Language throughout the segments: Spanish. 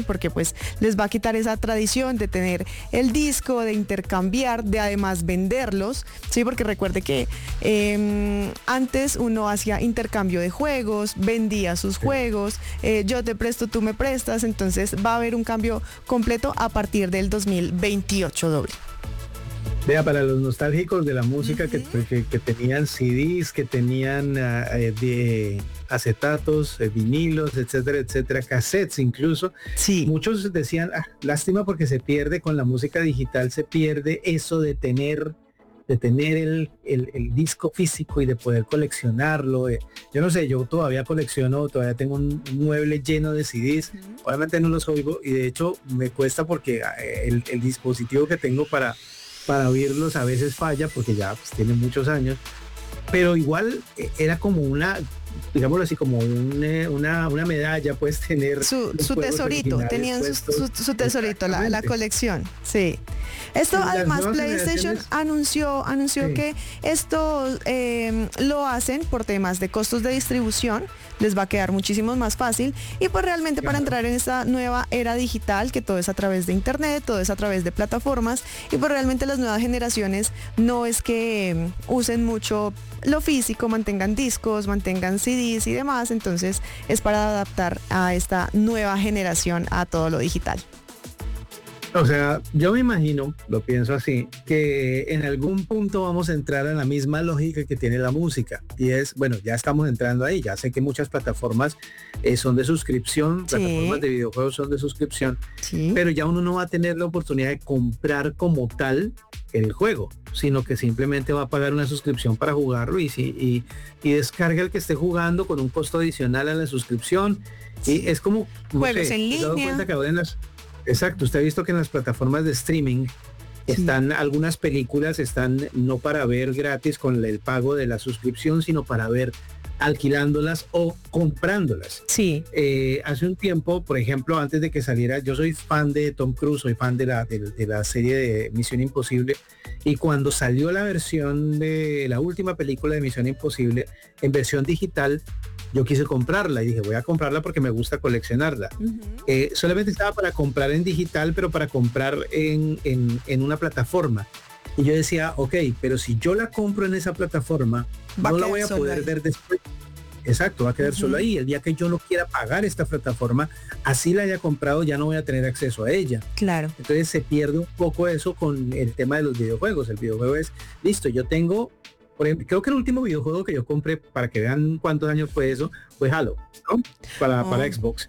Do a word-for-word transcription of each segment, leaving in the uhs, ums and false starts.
porque pues les va a quitar esa tradición de tener el disco, de intercambiar, de además venderlos, sí, porque recuerde que eh, antes uno hacía intercambio de juegos, vendía sus juegos, eh, yo te presto, tú me prestas, entonces va a haber un cambio completo a partir del dos mil veintiocho, doble. Vea, para los nostálgicos de la música, uh-huh. que, que, que tenían C Ds, que tenían uh, de acetatos, eh, vinilos, etcétera, etcétera, cassettes incluso. Sí. Muchos decían, ah, lástima porque se pierde con la música digital, se pierde eso de tener, de tener el, el, el disco físico y de poder coleccionarlo. Eh. Yo no sé, yo todavía colecciono, todavía tengo un, un mueble lleno de C Ds, uh-huh. obviamente no los oigo y de hecho me cuesta porque eh, el, el dispositivo que tengo para para oírlos a veces falla porque ya pues, tiene muchos años, pero igual era como una, digámoslo así, como un, una, una medalla, pues tener su, su tesorito, tenían su, su, su tesorito, la, la colección, sí. Esto sí, además PlayStation anunció, anunció sí. que esto eh, lo hacen por temas de costos de distribución, les va a quedar muchísimo más fácil y pues realmente para entrar en esta nueva era digital, que todo es a través de internet, todo es a través de plataformas y pues realmente las nuevas generaciones no es que usen mucho lo físico, mantengan discos, mantengan C Ds y demás, entonces es para adaptar a esta nueva generación a todo lo digital. O sea, yo me imagino, lo pienso así, que en algún punto vamos a entrar a la misma lógica que tiene la música. Y es, bueno, ya estamos entrando ahí. Ya sé que muchas plataformas eh, son de suscripción, sí. plataformas de videojuegos son de suscripción, sí. pero ya uno no va a tener la oportunidad de comprar como tal el juego, sino que simplemente va a pagar una suscripción para jugarlo y, y, y descarga el que esté jugando con un costo adicional a la suscripción. Y es como... No juegos sé, en línea. Que ahora en las, exacto, usted ha visto que en las plataformas de streaming sí. están algunas películas, están no para ver gratis con el pago de la suscripción, sino para ver alquilándolas o comprándolas. Sí. Eh, hace un tiempo, por ejemplo, antes de que saliera, yo soy fan de Tom Cruise, soy fan de la, de, de la serie de Misión Imposible, y cuando salió la versión de la última película de Misión Imposible, en versión digital, yo quise comprarla y dije, voy a comprarla porque me gusta coleccionarla. Uh-huh. Eh, solamente estaba para comprar en digital, pero para comprar en, en, en una plataforma. Y yo decía, ok, pero si yo la compro en esa plataforma, va no la voy a poder ahí. ver después. Exacto, va a quedar uh-huh. solo ahí. El día que yo no quiera pagar esta plataforma, así la haya comprado, ya no voy a tener acceso a ella. Claro. Entonces se pierde un poco eso con el tema de los videojuegos. El videojuego es, listo, yo tengo, por ejemplo, creo que el último videojuego que yo compré, para que vean cuántos años fue eso, fue Halo, ¿no? Para, oh. para Xbox.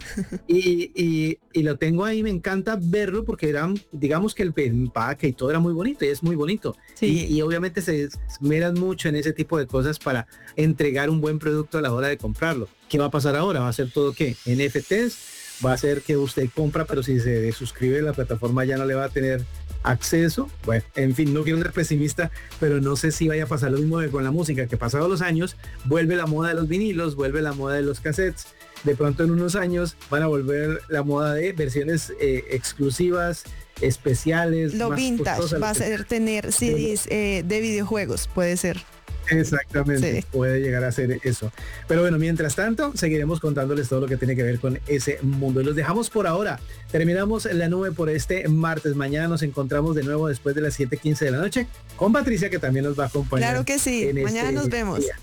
Y, y, y lo tengo ahí, me encanta verlo porque eran, digamos que el empaque y todo era muy bonito y es muy bonito. Sí. Y, y obviamente se esmeran mucho en ese tipo de cosas para entregar un buen producto a la hora de comprarlo. ¿Qué va a pasar ahora? ¿Va a ser todo qué? ¿N F Ts? Va a ser que usted compra, pero si se suscribe la plataforma ya no le va a tener acceso. Bueno, en fin, no quiero ser pesimista, pero no sé si vaya a pasar lo mismo que con la música, que pasados los años vuelve la moda de los vinilos, vuelve la moda de los cassettes. De pronto en unos años van a volver la moda de versiones eh, exclusivas, especiales. Lo más vintage costosas, va a ser tener C Ds eh, de videojuegos, puede ser. Exactamente, sí. puede llegar a ser eso. Pero bueno, mientras tanto, seguiremos contándoles todo lo que tiene que ver con ese mundo. Y los dejamos por ahora. Terminamos la nube por este martes. Mañana nos encontramos de nuevo después de las siete quince de la noche con Patricia, que también nos va a acompañar. Claro que sí, mañana este nos vemos. Día.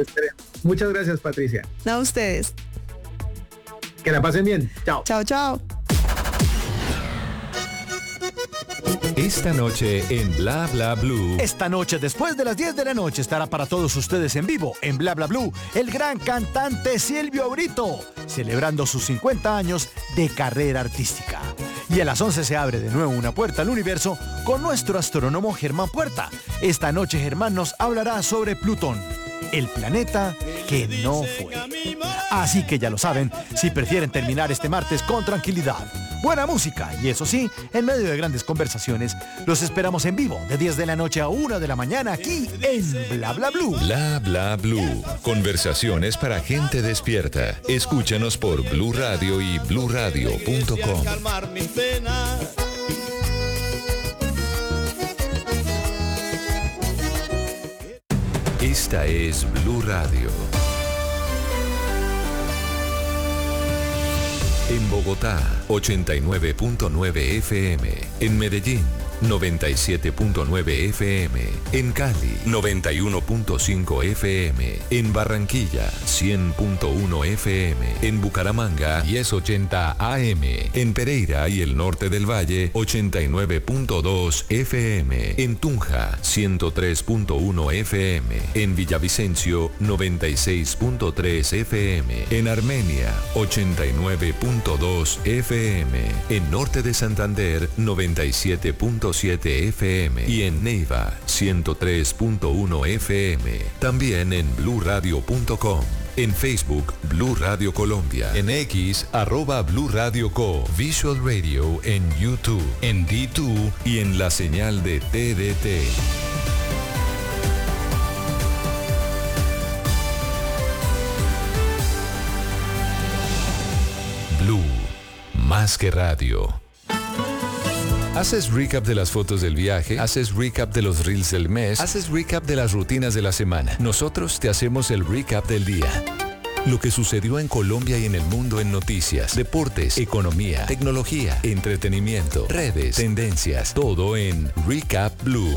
Muchas gracias, Patricia. No, a ustedes. Que la pasen bien. Chao. Chao, chao. Esta noche en Bla Bla Blue. Esta noche, después de las diez de la noche, estará para todos ustedes en vivo, en Bla Bla Blue, el gran cantante Silvio Brito, celebrando sus cincuenta años de carrera artística. Y a las once se abre de nuevo una puerta al universo con nuestro astrónomo Germán Puerta. Esta noche Germán nos hablará sobre Plutón, el planeta que no fue. Así que ya lo saben, si prefieren terminar este martes con tranquilidad, buena música y eso sí, en medio de grandes conversaciones, los esperamos en vivo de diez de la noche a una de la mañana aquí en Bla Bla Blue. Bla Bla Blue. Conversaciones para gente despierta. Escúchanos por Blue Radio y blue radio punto com. Esta es Blue Radio. En Bogotá, ochenta y nueve punto nueve F M. En Medellín, noventa y siete punto nueve F M. En Cali, noventa y uno punto cinco F M. En Barranquilla, cien punto uno F M. En Bucaramanga, diez ochenta A M. En Pereira y el norte del Valle, ochenta y nueve punto dos F M. En Tunja, ciento tres punto uno F M. En Villavicencio, noventa y seis punto tres F M. En Armenia, ochenta y nueve punto dos F M. En Norte de Santander, noventa y siete punto siete F M. Y en Neiva, ciento tres punto uno F M. También en blue radio punto com. En Facebook, Blue Radio Colombia. En X, arroba Blue Radio Co. Visual Radio en YouTube, en D dos y en la señal de T D T. Blue, más que radio. ¿Haces recap de las fotos del viaje? ¿Haces recap de los reels del mes? ¿Haces recap de las rutinas de la semana? Nosotros te hacemos el recap del día. Lo que sucedió en Colombia y en el mundo en noticias, deportes, economía, tecnología, entretenimiento, redes, tendencias, todo en Recap Blue.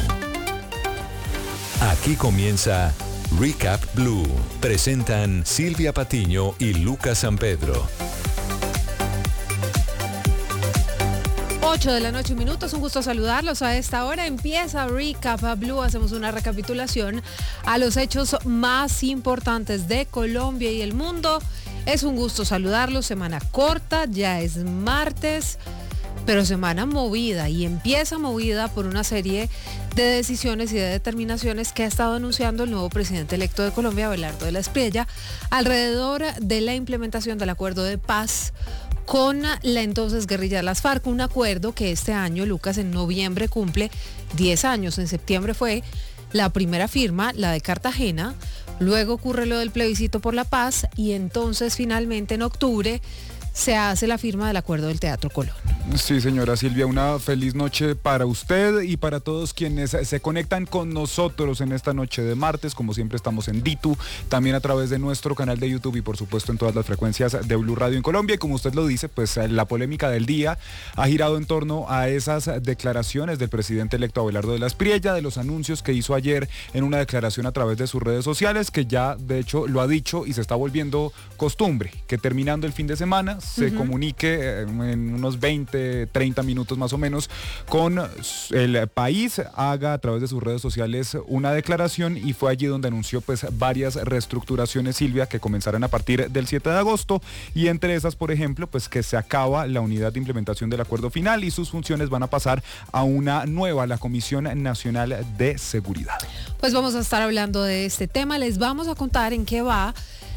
Aquí comienza Recap Blue. Presentan Silvia Patiño y Lucas San Pedro. ocho de la noche, minutos, un gusto saludarlos. A esta hora empieza Recap Blue, hacemos una recapitulación a los hechos más importantes de Colombia y el mundo. Es un gusto saludarlos, semana corta, ya es martes, pero semana movida, y empieza movida por una serie de decisiones y de determinaciones que ha estado anunciando el nuevo presidente electo de Colombia, Abelardo de la Espriella, alrededor de la implementación del acuerdo de paz con la entonces guerrilla de las FARC, un acuerdo que este año, Lucas, en noviembre cumple diez años. En septiembre fue la primera firma, la de Cartagena, luego ocurre lo del plebiscito por la paz y entonces finalmente en octubre se hace la firma del acuerdo del Teatro Colón. Sí, señora Silvia, una feliz noche para usted y para todos quienes se conectan con nosotros en esta noche de martes. Como siempre estamos en D dos, también a través de nuestro canal de YouTube y por supuesto en todas las frecuencias de Blue Radio en Colombia. Y como usted lo dice, pues la polémica del día ha girado en torno a esas declaraciones del presidente electo Abelardo de la Espriella, de los anuncios que hizo ayer en una declaración a través de sus redes sociales, que ya de hecho lo ha dicho y se está volviendo costumbre, que terminando el fin de semana se uh-huh. comunique en unos veinte, treinta minutos más o menos con el país, haga a través de sus redes sociales una declaración, y fue allí donde anunció pues varias reestructuraciones, Silvia, que comenzarán a partir del siete de agosto, y entre esas, por ejemplo, pues que se acaba la unidad de implementación del acuerdo final y sus funciones van a pasar a una nueva, la Comisión Nacional de Seguridad. Pues vamos a estar hablando de este tema, les vamos a contar en qué va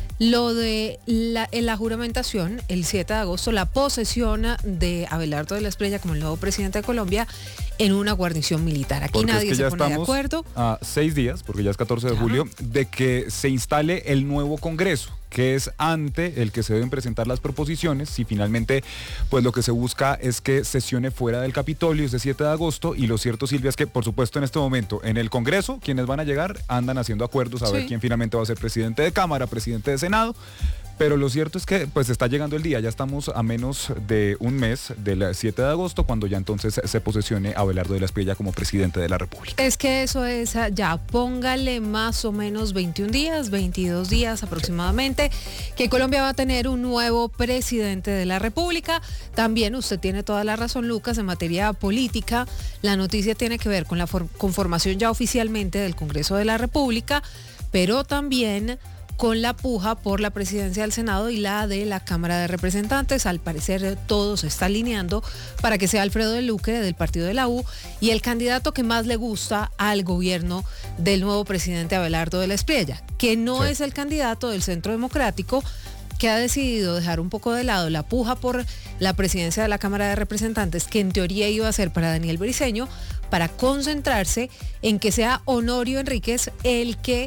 lo de la, la juramentación el siete de agosto, la posesión de Abelardo de la Espriella como el nuevo presidente de Colombia en una guarnición militar. Aquí porque nadie es que se ya pone de estamos acuerdo. A seis días, porque ya es catorce de julio, de que se instale el nuevo Congreso, que es ante el que se deben presentar las proposiciones. Si finalmente pues lo que se busca es que sesione fuera del Capitolio ese siete de agosto, y lo cierto, Silvia, es que por supuesto en este momento en el Congreso quienes van a llegar andan haciendo acuerdos a sí. ver quién finalmente va a ser presidente de Cámara, presidente de Senado. Pero lo cierto es que pues está llegando el día, ya estamos a menos de un mes del siete de agosto, cuando ya entonces se posesione Abelardo de la Espriella como presidente de la República. Es que eso es, ya póngale más o menos veintiún días, veintidós días aproximadamente, que Colombia va a tener un nuevo presidente de la República. También usted tiene toda la razón, Lucas, en materia política, la noticia tiene que ver con la conformación ya oficialmente del Congreso de la República, pero también con la puja por la presidencia del Senado y la de la Cámara de Representantes. Al parecer todo se está alineando para que sea Alfredo de Luque del partido de la U y el candidato que más le gusta al gobierno del nuevo presidente Abelardo de la Espriella, que no sí. es el candidato del Centro Democrático, que ha decidido dejar un poco de lado la puja por la presidencia de la Cámara de Representantes, que en teoría iba a ser para Daniel Briceño, para concentrarse en que sea Honorio Enríquez el que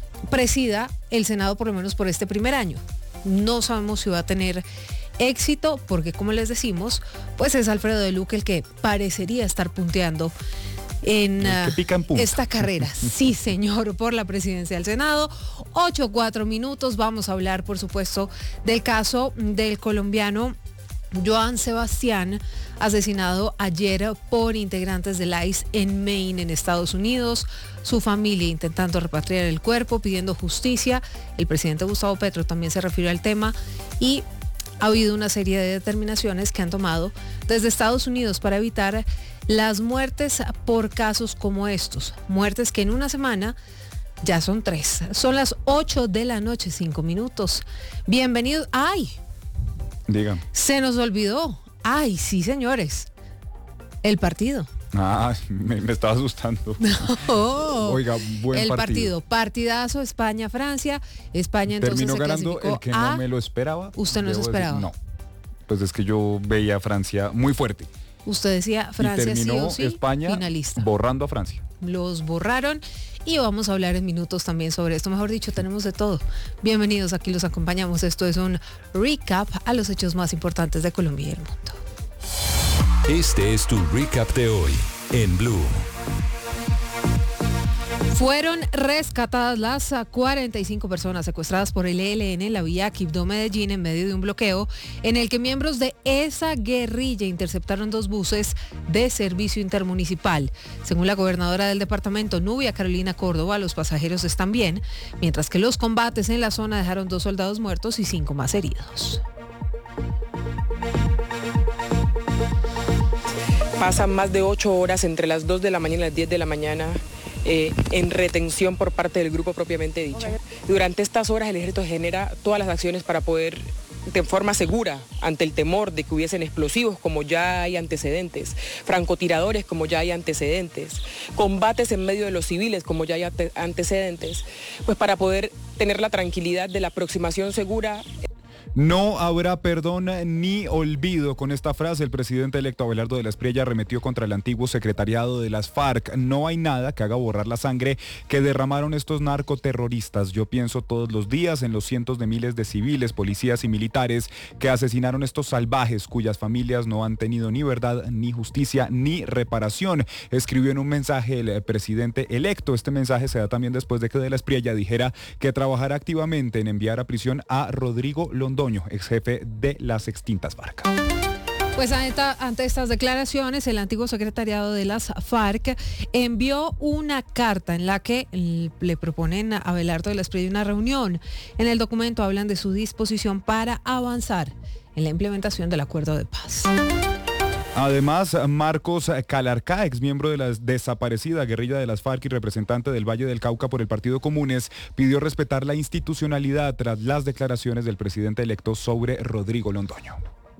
presida el Senado, por lo menos por este primer año. No sabemos si va a tener éxito, porque como les decimos, pues es Alfredo de Luque el que parecería estar punteando en uh, esta carrera. Sí, señor, por la presidencia del Senado. Ocho, cuatro minutos. Vamos a hablar, por supuesto, del caso del colombiano Joan Sebastián, asesinado ayer por integrantes del I C E en Maine, en Estados Unidos. Su familia intentando repatriar el cuerpo, pidiendo justicia. El presidente Gustavo Petro también se refirió al tema y ha habido una serie de determinaciones que han tomado desde Estados Unidos para evitar las muertes por casos como estos. Muertes que en una semana ya son tres. Son las ocho de la noche, cinco minutos. Bienvenidos. ¡Ay! Diga. Se nos olvidó. Ay, sí, señores. El partido. Ah, me, me estaba asustando. No. Oiga, buen el partido. partido. Partidazo España-Francia. España entonces terminó se ganando el que a... no me lo esperaba. ¿Usted no se Debo esperaba? Decir, no. Pues es que yo veía a Francia muy fuerte. Usted decía Francia y terminó sí o sí, España finalista. Borrando a Francia. Los borraron y vamos a hablar en minutos también sobre esto. Mejor dicho, tenemos de todo. Bienvenidos, aquí los acompañamos. Esto es un recap a los hechos más importantes de Colombia y el mundo. Este es tu recap de hoy en Blue. Fueron rescatadas las cuarenta y cinco personas secuestradas por el E L N en la vía Quibdó-Medellín en medio de un bloqueo en el que miembros de esa guerrilla interceptaron dos buses de servicio intermunicipal. Según la gobernadora del departamento, Nubia Carolina Córdoba, los pasajeros están bien, mientras que los combates en la zona dejaron dos soldados muertos y cinco más heridos. Pasan más de ocho horas entre las dos de la mañana y las diez de la mañana eh, en retención por parte del grupo propiamente dicho. Durante estas horas el ejército genera todas las acciones para poder, de forma segura, ante el temor de que hubiesen explosivos, como ya hay antecedentes, francotiradores, como ya hay antecedentes, combates en medio de los civiles, como ya hay antecedentes, pues para poder tener la tranquilidad de la aproximación segura. No habrá perdón ni olvido. Con esta frase, el presidente electo Abelardo de la Espriella arremetió contra el antiguo secretariado de las FARC. No hay nada que haga borrar la sangre que derramaron estos narcoterroristas. Yo pienso todos los días en los cientos de miles de civiles, policías y militares que asesinaron estos salvajes, cuyas familias no han tenido ni verdad, ni justicia, ni reparación. Escribió en un mensaje el presidente electo. Este mensaje se da también después de que de la Espriella dijera que trabajará activamente en enviar a prisión a Rodrigo Londoño, ex jefe de las extintas FARC. Pues ante, ante estas declaraciones, el antiguo secretariado de las FARC envió una carta en la que le proponen a Abelardo de la Espriella una reunión. En el documento hablan de su disposición para avanzar en la implementación del acuerdo de paz. Además, Marcos Calarcá, ex miembro de la desaparecida guerrilla de las FARC y representante del Valle del Cauca por el Partido Comunes, pidió respetar la institucionalidad tras las declaraciones del presidente electo sobre Rodrigo Londoño.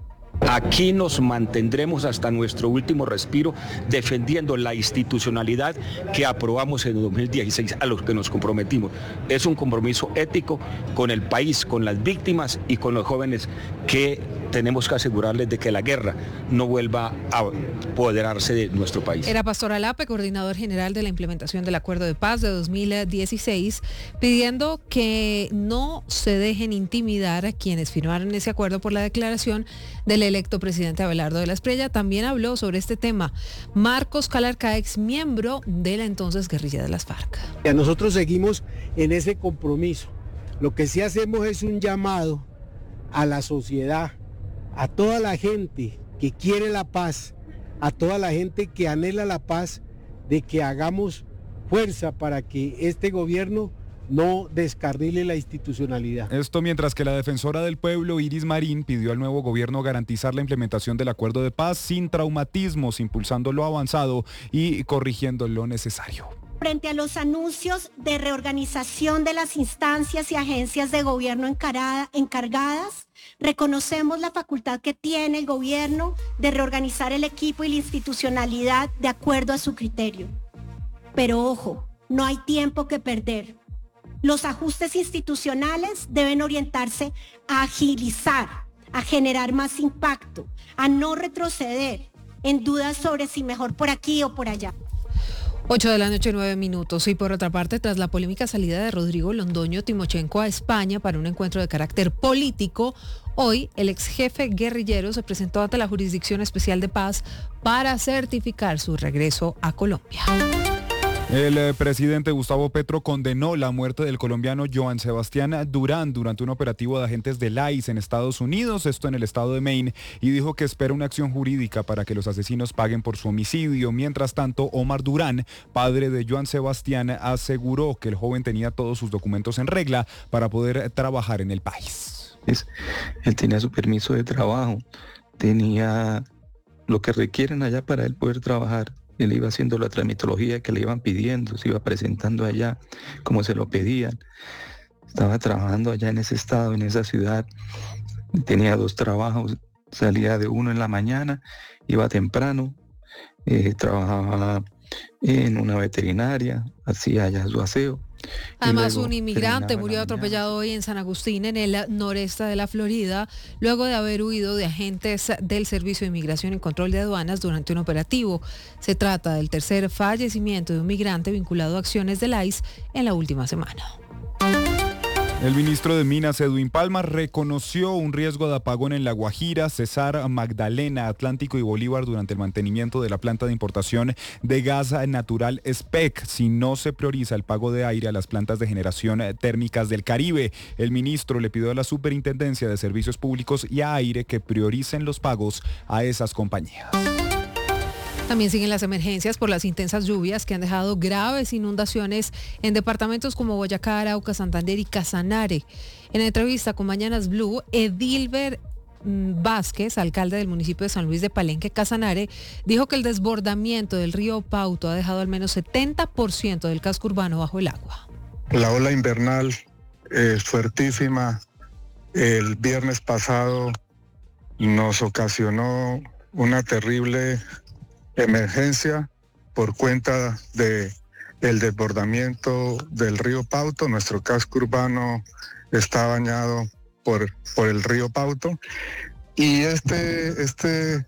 Aquí nos mantendremos hasta nuestro último respiro defendiendo la institucionalidad que aprobamos en dos mil dieciséis, a los que nos comprometimos. Es un compromiso ético con el país, con las víctimas y con los jóvenes que tenemos que asegurarles de que la guerra no vuelva a apoderarse de nuestro país. Era Pastor Alape, coordinador general de la implementación del Acuerdo de Paz de dos mil dieciséis, pidiendo que no se dejen intimidar a quienes firmaron ese acuerdo por la declaración del electo presidente Abelardo de la Espriella. También habló sobre este tema Marcos Calarcá, ex miembro de la entonces guerrilla de las FARC. Nosotros seguimos en ese compromiso. Lo que sí hacemos es un llamado a la sociedad, a toda la gente que quiere la paz, a toda la gente que anhela la paz, de que hagamos fuerza para que este gobierno no descarrile la institucionalidad. Esto mientras que la defensora del pueblo, Iris Marín, pidió al nuevo gobierno garantizar la implementación del acuerdo de paz sin traumatismos, impulsando lo avanzado y corrigiendo lo necesario. Frente a los anuncios de reorganización de las instancias y agencias de gobierno encarada, encargadas, reconocemos la facultad que tiene el gobierno de reorganizar el equipo y la institucionalidad de acuerdo a su criterio. Pero ojo, no hay tiempo que perder. Los ajustes institucionales deben orientarse a agilizar, a generar más impacto, a no retroceder en dudas sobre si mejor por aquí o por allá. ocho de la noche, nueve minutos. Y por otra parte, tras la polémica salida de Rodrigo Londoño Timochenko a España para un encuentro de carácter político, hoy el ex jefe guerrillero se presentó ante la Jurisdicción Especial de Paz para certificar su regreso a Colombia. El eh, presidente Gustavo Petro condenó la muerte del colombiano Joan Sebastián Durán durante un operativo de agentes del I C E en Estados Unidos, esto en el estado de Maine, y dijo que espera una acción jurídica para que los asesinos paguen por su homicidio. Mientras tanto, Omar Durán, padre de Joan Sebastián, aseguró que el joven tenía todos sus documentos en regla para poder trabajar en el país. Él tenía su permiso de trabajo, tenía lo que requieren allá para él poder trabajar. Él iba haciendo la tramitología que le iban pidiendo, se iba presentando allá como se lo pedían. Estaba trabajando allá en ese estado, en esa ciudad. Tenía dos trabajos, salía de uno en la mañana, iba temprano, eh, trabajaba en una veterinaria, hacía allá su aseo. Además, un inmigrante murió atropellado hoy en San Agustín, en el noreste de la Florida, luego de haber huido de agentes del Servicio de Inmigración y Control de Aduanas durante un operativo. Se trata del tercer fallecimiento de un migrante vinculado a acciones del I C E en la última semana. El ministro de Minas, Edwin Palma, reconoció un riesgo de apagón en La Guajira, Cesar, Magdalena, Atlántico y Bolívar durante el mantenimiento de la planta de importación de gas natural S P E C, si no se prioriza el pago de aire a las plantas de generación térmicas del Caribe. El ministro le pidió a la Superintendencia de Servicios Públicos y a Aire que prioricen los pagos a esas compañías. También siguen las emergencias por las intensas lluvias que han dejado graves inundaciones en departamentos como Boyacá, Arauca, Santander y Casanare. En entrevista con Mañanas Blue, Edilber Vázquez, alcalde del municipio de San Luis de Palenque, Casanare, dijo que el desbordamiento del río Pauto ha dejado al menos setenta por ciento del casco urbano bajo el agua. La ola invernal es fuertísima. El viernes pasado nos ocasionó una terrible emergencia por cuenta de el desbordamiento del río Pauto. Nuestro casco urbano está bañado por, por el río Pauto, y este, este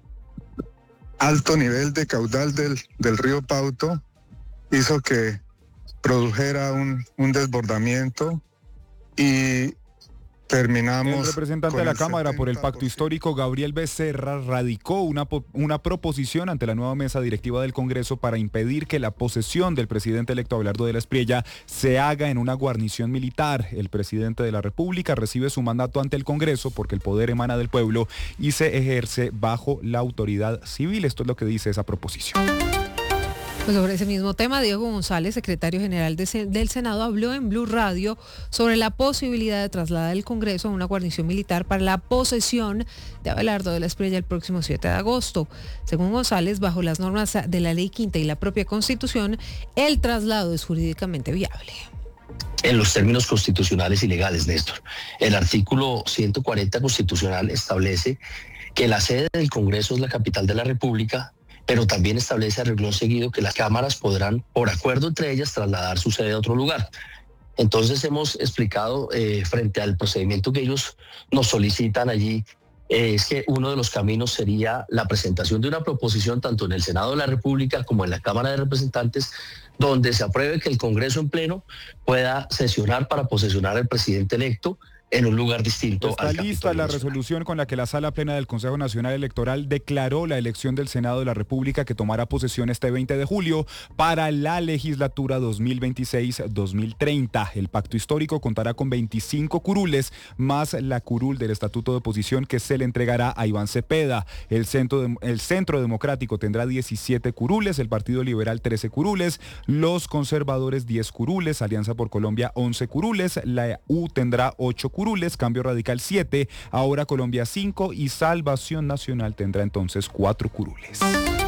alto nivel de caudal del, del río Pauto hizo que produjera un, un desbordamiento, y terminamos. El representante de la Cámara por el Pacto Histórico, Gabriel Becerra, radicó una, una proposición ante la nueva mesa directiva del Congreso para impedir que la posesión del presidente electo Abelardo de la Espriella se haga en una guarnición militar. El presidente de la República recibe su mandato ante el Congreso porque el poder emana del pueblo y se ejerce bajo la autoridad civil. Esto es lo que dice esa proposición. Pues sobre ese mismo tema, Diego González, secretario general de, del Senado, habló en Blue Radio sobre la posibilidad de trasladar el Congreso a una guarnición militar para la posesión de Abelardo de la Espriella el próximo siete de agosto. Según González, bajo las normas de la Ley Quinta y la propia Constitución, el traslado es jurídicamente viable. En los términos constitucionales y legales, Néstor, el artículo ciento cuarenta constitucional establece que la sede del Congreso es la capital de la República, pero también establece a renglón seguido que las cámaras podrán, por acuerdo entre ellas, trasladar su sede a otro lugar. Entonces hemos explicado eh, frente al procedimiento que ellos nos solicitan allí, eh, es que uno de los caminos sería la presentación de una proposición tanto en el Senado de la República como en la Cámara de Representantes, donde se apruebe que el Congreso en pleno pueda sesionar para posesionar al presidente electo en un lugar distinto. Está lista la resolución con la que la Sala Plena del Consejo Nacional Electoral declaró la elección del Senado de la República, que tomará posesión este veinte de julio para la legislatura dos mil veintiséis dos mil treinta. El pacto histórico contará con veinticinco curules, más la curul del Estatuto de Oposición que se le entregará a Iván Cepeda. El Centro, de, el Centro Democrático tendrá diecisiete curules, el Partido Liberal trece curules, los conservadores diez curules, Alianza por Colombia once curules, la U tendrá ocho curules, Cambio Radical siete, Ahora Colombia cinco y Salvación Nacional tendrá entonces cuatro curules.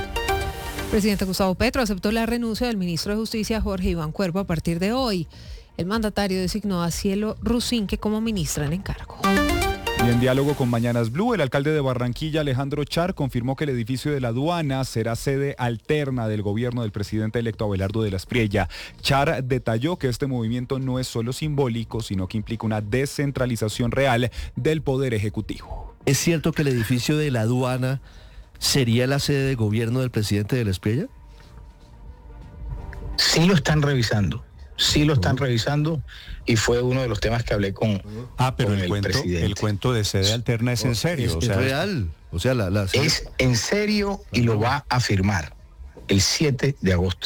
El presidente Gustavo Petro aceptó la renuncia del ministro de Justicia Jorge Iván Cuervo a partir de hoy. El mandatario designó a Cielo Rusinque como ministra en encargo. Y en diálogo con Mañanas Blue, el alcalde de Barranquilla, Alejandro Char, confirmó que el edificio de la aduana será sede alterna del gobierno del presidente electo Abelardo de la Espriella. Char detalló que este movimiento no es solo simbólico, sino que implica una descentralización real del poder ejecutivo. ¿Es cierto que el edificio de la aduana sería la sede de gobierno del presidente de la Espriella? Sí lo están revisando. Sí lo están revisando y fue uno de los temas que hablé con, ah, pero con el, el cuento, presidente. El cuento de sede alterna es en serio. Es, o sea, es real. O sea, la, la... Es en serio y lo va a firmar el siete de agosto.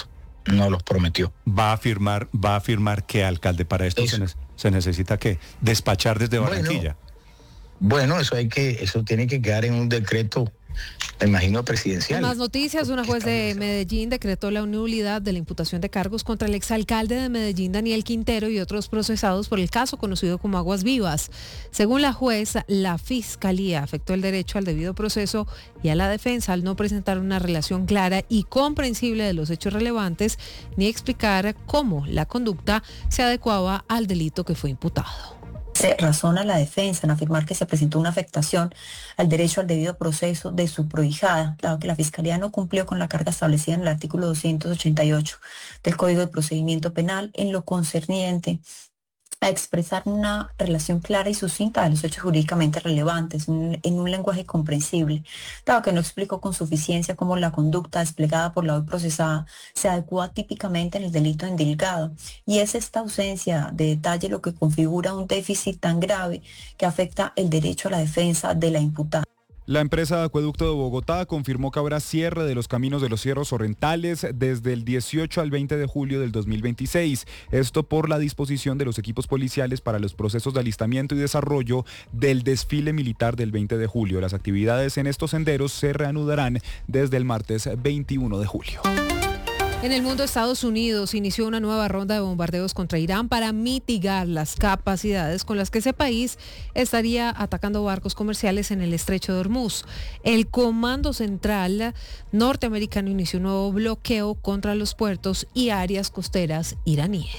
no los prometió. Va a afirmar, va a afirmar que, alcalde, para esto se, ne se necesita que despachar desde Barranquilla. Bueno, bueno, eso hay que, eso tiene que quedar en un decreto, me imagino, presidencial. Más noticias, una juez de Medellín decretó la nulidad de la imputación de cargos contra el exalcalde de Medellín, Daniel Quintero, y otros procesados por el caso conocido como Aguas Vivas. Según la juez, la fiscalía afectó el derecho al debido proceso y a la defensa al no presentar una relación clara y comprensible de los hechos relevantes, ni explicar cómo la conducta se adecuaba al delito que fue imputado. Se razona la defensa en afirmar que se presentó una afectación al derecho al debido proceso de su prohijada, dado que la Fiscalía no cumplió con la carga establecida en el artículo doscientos ochenta y ocho del Código de Procedimiento Penal en lo concerniente a expresar una relación clara y sucinta de los hechos jurídicamente relevantes en, en un lenguaje comprensible, dado que no explicó con suficiencia cómo la conducta desplegada por la hoy procesada se adecua típicamente en el delito indilgado, y es esta ausencia de detalle lo que configura un déficit tan grave que afecta el derecho a la defensa de la imputada. La empresa Acueducto de Bogotá confirmó que habrá cierre de los caminos de los Cierros Orientales desde el dieciocho al veinte de julio del dos mil veintiséis. Esto por la disposición de los equipos policiales para los procesos de alistamiento y desarrollo del desfile militar del veinte de julio. Las actividades en estos senderos se reanudarán desde el martes veintiuno de julio. En el mundo, Estados Unidos inició una nueva ronda de bombardeos contra Irán para mitigar las capacidades con las que ese país estaría atacando barcos comerciales en el estrecho de Hormuz. El Comando Central norteamericano inició un nuevo bloqueo contra los puertos y áreas costeras iraníes.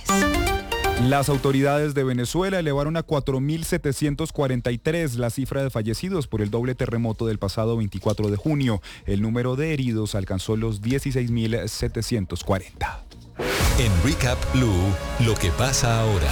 Las autoridades de Venezuela elevaron a cuatro mil setecientos cuarenta y tres la cifra de fallecidos por el doble terremoto del pasado veinticuatro de junio. El número de heridos alcanzó los dieciséis mil setecientos cuarenta. En Recap Blue, lo que pasa ahora.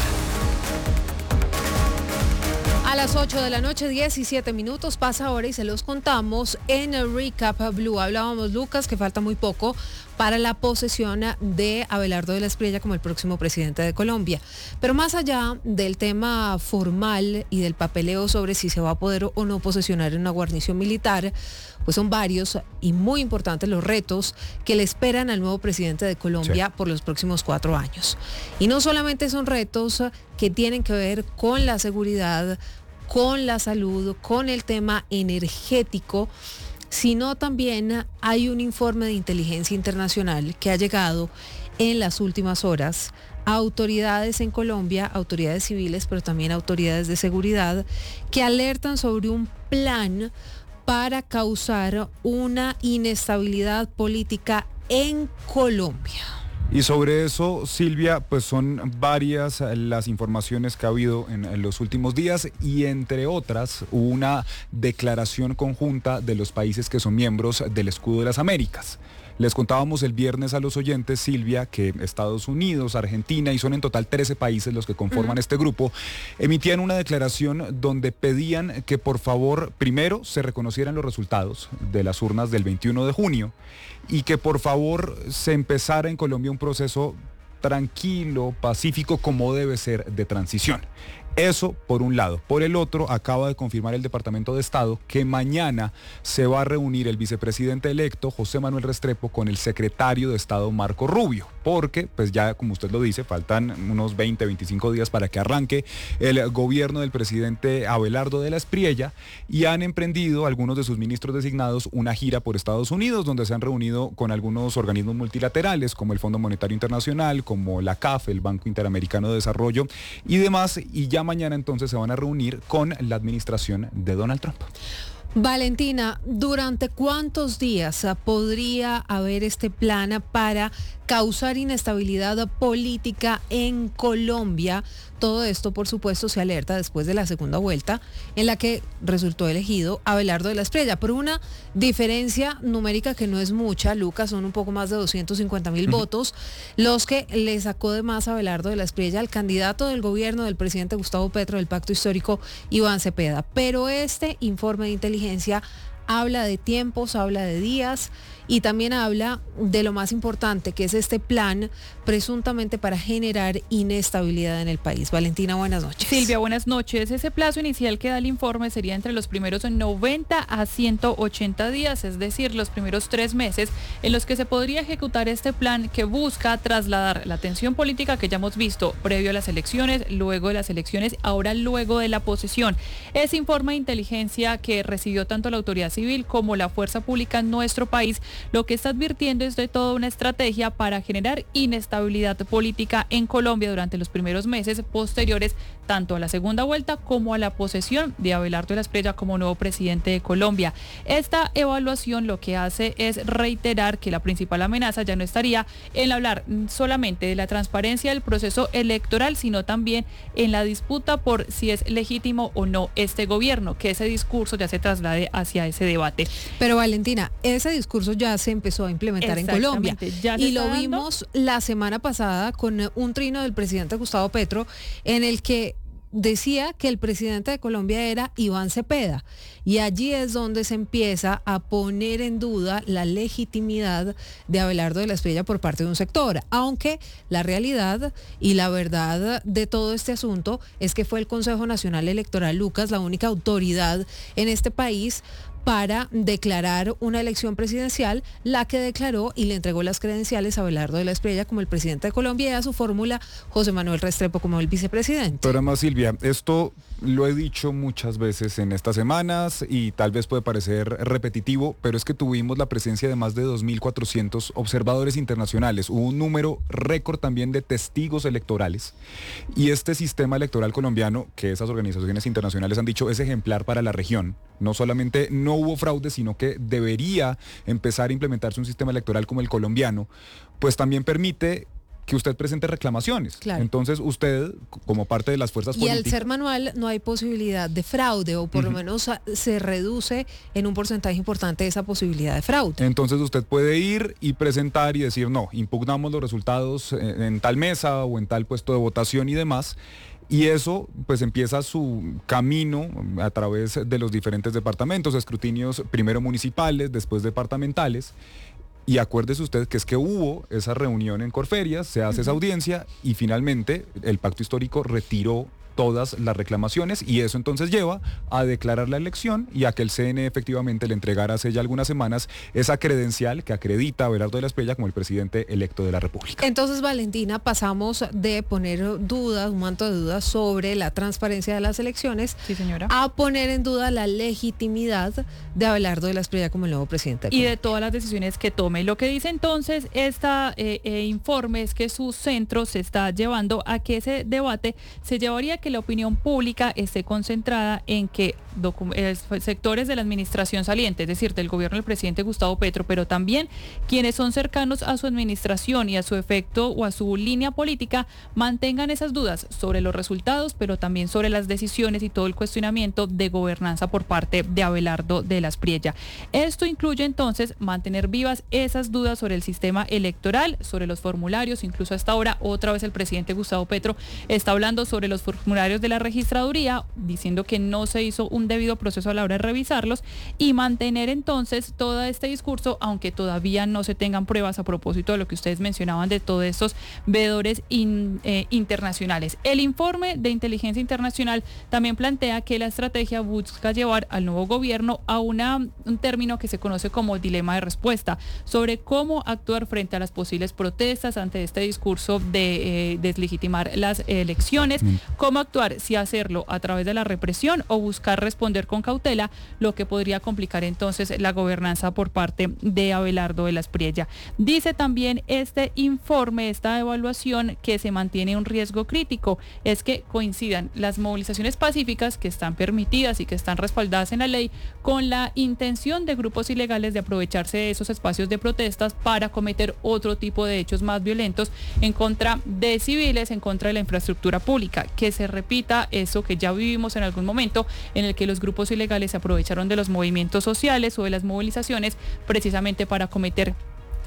A las ocho de la noche, diecisiete minutos, pasa ahora y se los contamos en el Recap Blue. Hablábamos, Lucas, que falta muy poco para la posesión de Abelardo de la Espriella como el próximo presidente de Colombia. Pero más allá del tema formal y del papeleo sobre si se va a poder o no posesionar en una guarnición militar, pues son varios y muy importantes los retos que le esperan al nuevo presidente de Colombia sí. por los próximos cuatro años. Y no solamente son retos que tienen que ver con la seguridad, con la salud, con el tema energético, sino también hay un informe de inteligencia internacional que ha llegado en las últimas horas a autoridades en Colombia, autoridades civiles, pero también autoridades de seguridad, que alertan sobre un plan para causar una inestabilidad política en Colombia. Y sobre eso, Silvia, pues son varias las informaciones que ha habido en, en los últimos días y entre otras una declaración conjunta de los países que son miembros del Escudo de las Américas. Les contábamos el viernes a los oyentes, Silvia, que Estados Unidos, Argentina, y son en total trece países los que conforman uh-huh. este grupo, emitían una declaración donde pedían que por favor primero se reconocieran los resultados de las urnas del veintiuno de junio y que por favor se empezara en Colombia un proceso tranquilo, pacífico, como debe ser, de transición. Eso por un lado. Por el otro, acaba de confirmar el Departamento de Estado que mañana se va a reunir el vicepresidente electo, José Manuel Restrepo, con el secretario de Estado, Marco Rubio, porque, pues ya como usted lo dice, faltan unos veinte, veinticinco días para que arranque el gobierno del presidente Abelardo de la Espriella, y han emprendido algunos de sus ministros designados una gira por Estados Unidos, donde se han reunido con algunos organismos multilaterales, como el Fondo Monetario Internacional, como la C A F, el Banco Interamericano de Desarrollo y demás, y ya mañana entonces se van a reunir con la administración de Donald Trump. Valentina, ¿durante cuántos días podría haber este plan para causar inestabilidad política en Colombia? Todo esto, por supuesto, se alerta después de la segunda vuelta en la que resultó elegido Abelardo de la Espriella por una diferencia numérica que no es mucha, Lucas, son un poco más de doscientos cincuenta mil uh-huh. votos, los que le sacó de más a Abelardo de la Espriella al candidato del gobierno del presidente Gustavo Petro del Pacto Histórico, Iván Cepeda. Pero este informe de inteligencia habla de tiempos, habla de días y también habla de lo más importante, que es este plan presuntamente para generar inestabilidad en el país. Valentina, buenas noches. Silvia, buenas noches. Ese plazo inicial que da el informe sería entre los primeros noventa a ciento ochenta días, es decir, los primeros tres meses en los que se podría ejecutar este plan que busca trasladar la tensión política que ya hemos visto previo a las elecciones, luego de las elecciones, ahora luego de la posesión. Ese informe de inteligencia que recibió tanto la autoridad civil como la fuerza pública en nuestro país, lo que está advirtiendo es de toda una estrategia para generar inestabilidad política en Colombia durante los primeros meses posteriores tanto a la segunda vuelta como a la posesión de Abelardo de la Espriella como nuevo presidente de Colombia. Esta evaluación lo que hace es reiterar que la principal amenaza ya no estaría en hablar solamente de la transparencia del proceso electoral, sino también en la disputa por si es legítimo o no este gobierno, que ese discurso ya se traslade hacia ese debate. Pero Valentina, ese discurso ya se empezó a implementar en Colombia y lo vimos la semana pasada con un trino del presidente Gustavo Petro en el que decía que el presidente de Colombia era Iván Cepeda y allí es donde se empieza a poner en duda la legitimidad de Abelardo de la Espriella por parte de un sector, aunque la realidad y la verdad de todo este asunto es que fue el Consejo Nacional Electoral, Lucas, la única autoridad en este país para declarar una elección presidencial, la que declaró y le entregó las credenciales a Abelardo de la Espriella como el presidente de Colombia y a su fórmula José Manuel Restrepo como el vicepresidente. Pero además, Silvia, esto lo he dicho muchas veces en estas semanas y tal vez puede parecer repetitivo, pero es que tuvimos la presencia de más de dos mil cuatrocientos observadores internacionales, hubo un número récord también de testigos electorales y este sistema electoral colombiano, que esas organizaciones internacionales han dicho es ejemplar para la región, no solamente no hubo fraude, sino que debería empezar a implementarse un sistema electoral como el colombiano, pues también permite que usted presente reclamaciones. Claro. Entonces usted, como parte de las fuerzas políticas... Y al ser manual no hay posibilidad de fraude, o por uh-huh. lo menos se reduce en un porcentaje importante esa posibilidad de fraude. Entonces usted puede ir y presentar y decir, no, impugnamos los resultados en, en tal mesa o en tal puesto de votación y demás. Y eso pues empieza su camino a través de los diferentes departamentos, escrutinios primero municipales, después departamentales. Y acuérdese usted que es que hubo esa reunión en Corferias, se hace uh-huh. esa audiencia y finalmente el pacto histórico retiró todas las reclamaciones y eso entonces lleva a declarar la elección y a que el C N E efectivamente le entregara hace ya algunas semanas esa credencial que acredita a Abelardo de la Espriella como el presidente electo de la República. Entonces, Valentina, pasamos de poner dudas, un manto de dudas sobre la transparencia de las elecciones, sí, señora, a poner en duda la legitimidad de Abelardo de la Espriella como el nuevo presidente. Y de todas las decisiones que tome. Lo que dice entonces este eh, eh, informe es que su centro se está llevando a que ese debate se llevaría que la opinión pública esté concentrada en que eh, sectores de la administración saliente, es decir, del gobierno del presidente Gustavo Petro, pero también quienes son cercanos a su administración y a su efecto o a su línea política, mantengan esas dudas sobre los resultados, pero también sobre las decisiones y todo el cuestionamiento de gobernanza por parte de Abelardo de la Espriella. Esto incluye entonces mantener vivas esas dudas sobre el sistema electoral, sobre los formularios, incluso hasta ahora otra vez el presidente Gustavo Petro está hablando sobre los formularios de la registraduría, diciendo que no se hizo un debido proceso a la hora de revisarlos y mantener entonces todo este discurso, aunque todavía no se tengan pruebas a propósito de lo que ustedes mencionaban de todos estos veedores in, eh, internacionales. El informe de inteligencia internacional también plantea que la estrategia busca llevar al nuevo gobierno a una, un término que se conoce como dilema de respuesta, sobre cómo actuar frente a las posibles protestas ante este discurso de eh, deslegitimar las elecciones, mm. cómo actuar, si hacerlo a través de la represión o buscar responder con cautela, lo que podría complicar entonces la gobernanza por parte de Abelardo de la Espriella. Dice también este informe, esta evaluación, que se mantiene un riesgo crítico, es que coincidan las movilizaciones pacíficas que están permitidas y que están respaldadas en la ley con la intención de grupos ilegales de aprovecharse de esos espacios de protestas para cometer otro tipo de hechos más violentos en contra de civiles, en contra de la infraestructura pública, que se repita eso que ya vivimos en algún momento en el que los grupos ilegales se aprovecharon de los movimientos sociales o de las movilizaciones precisamente para cometer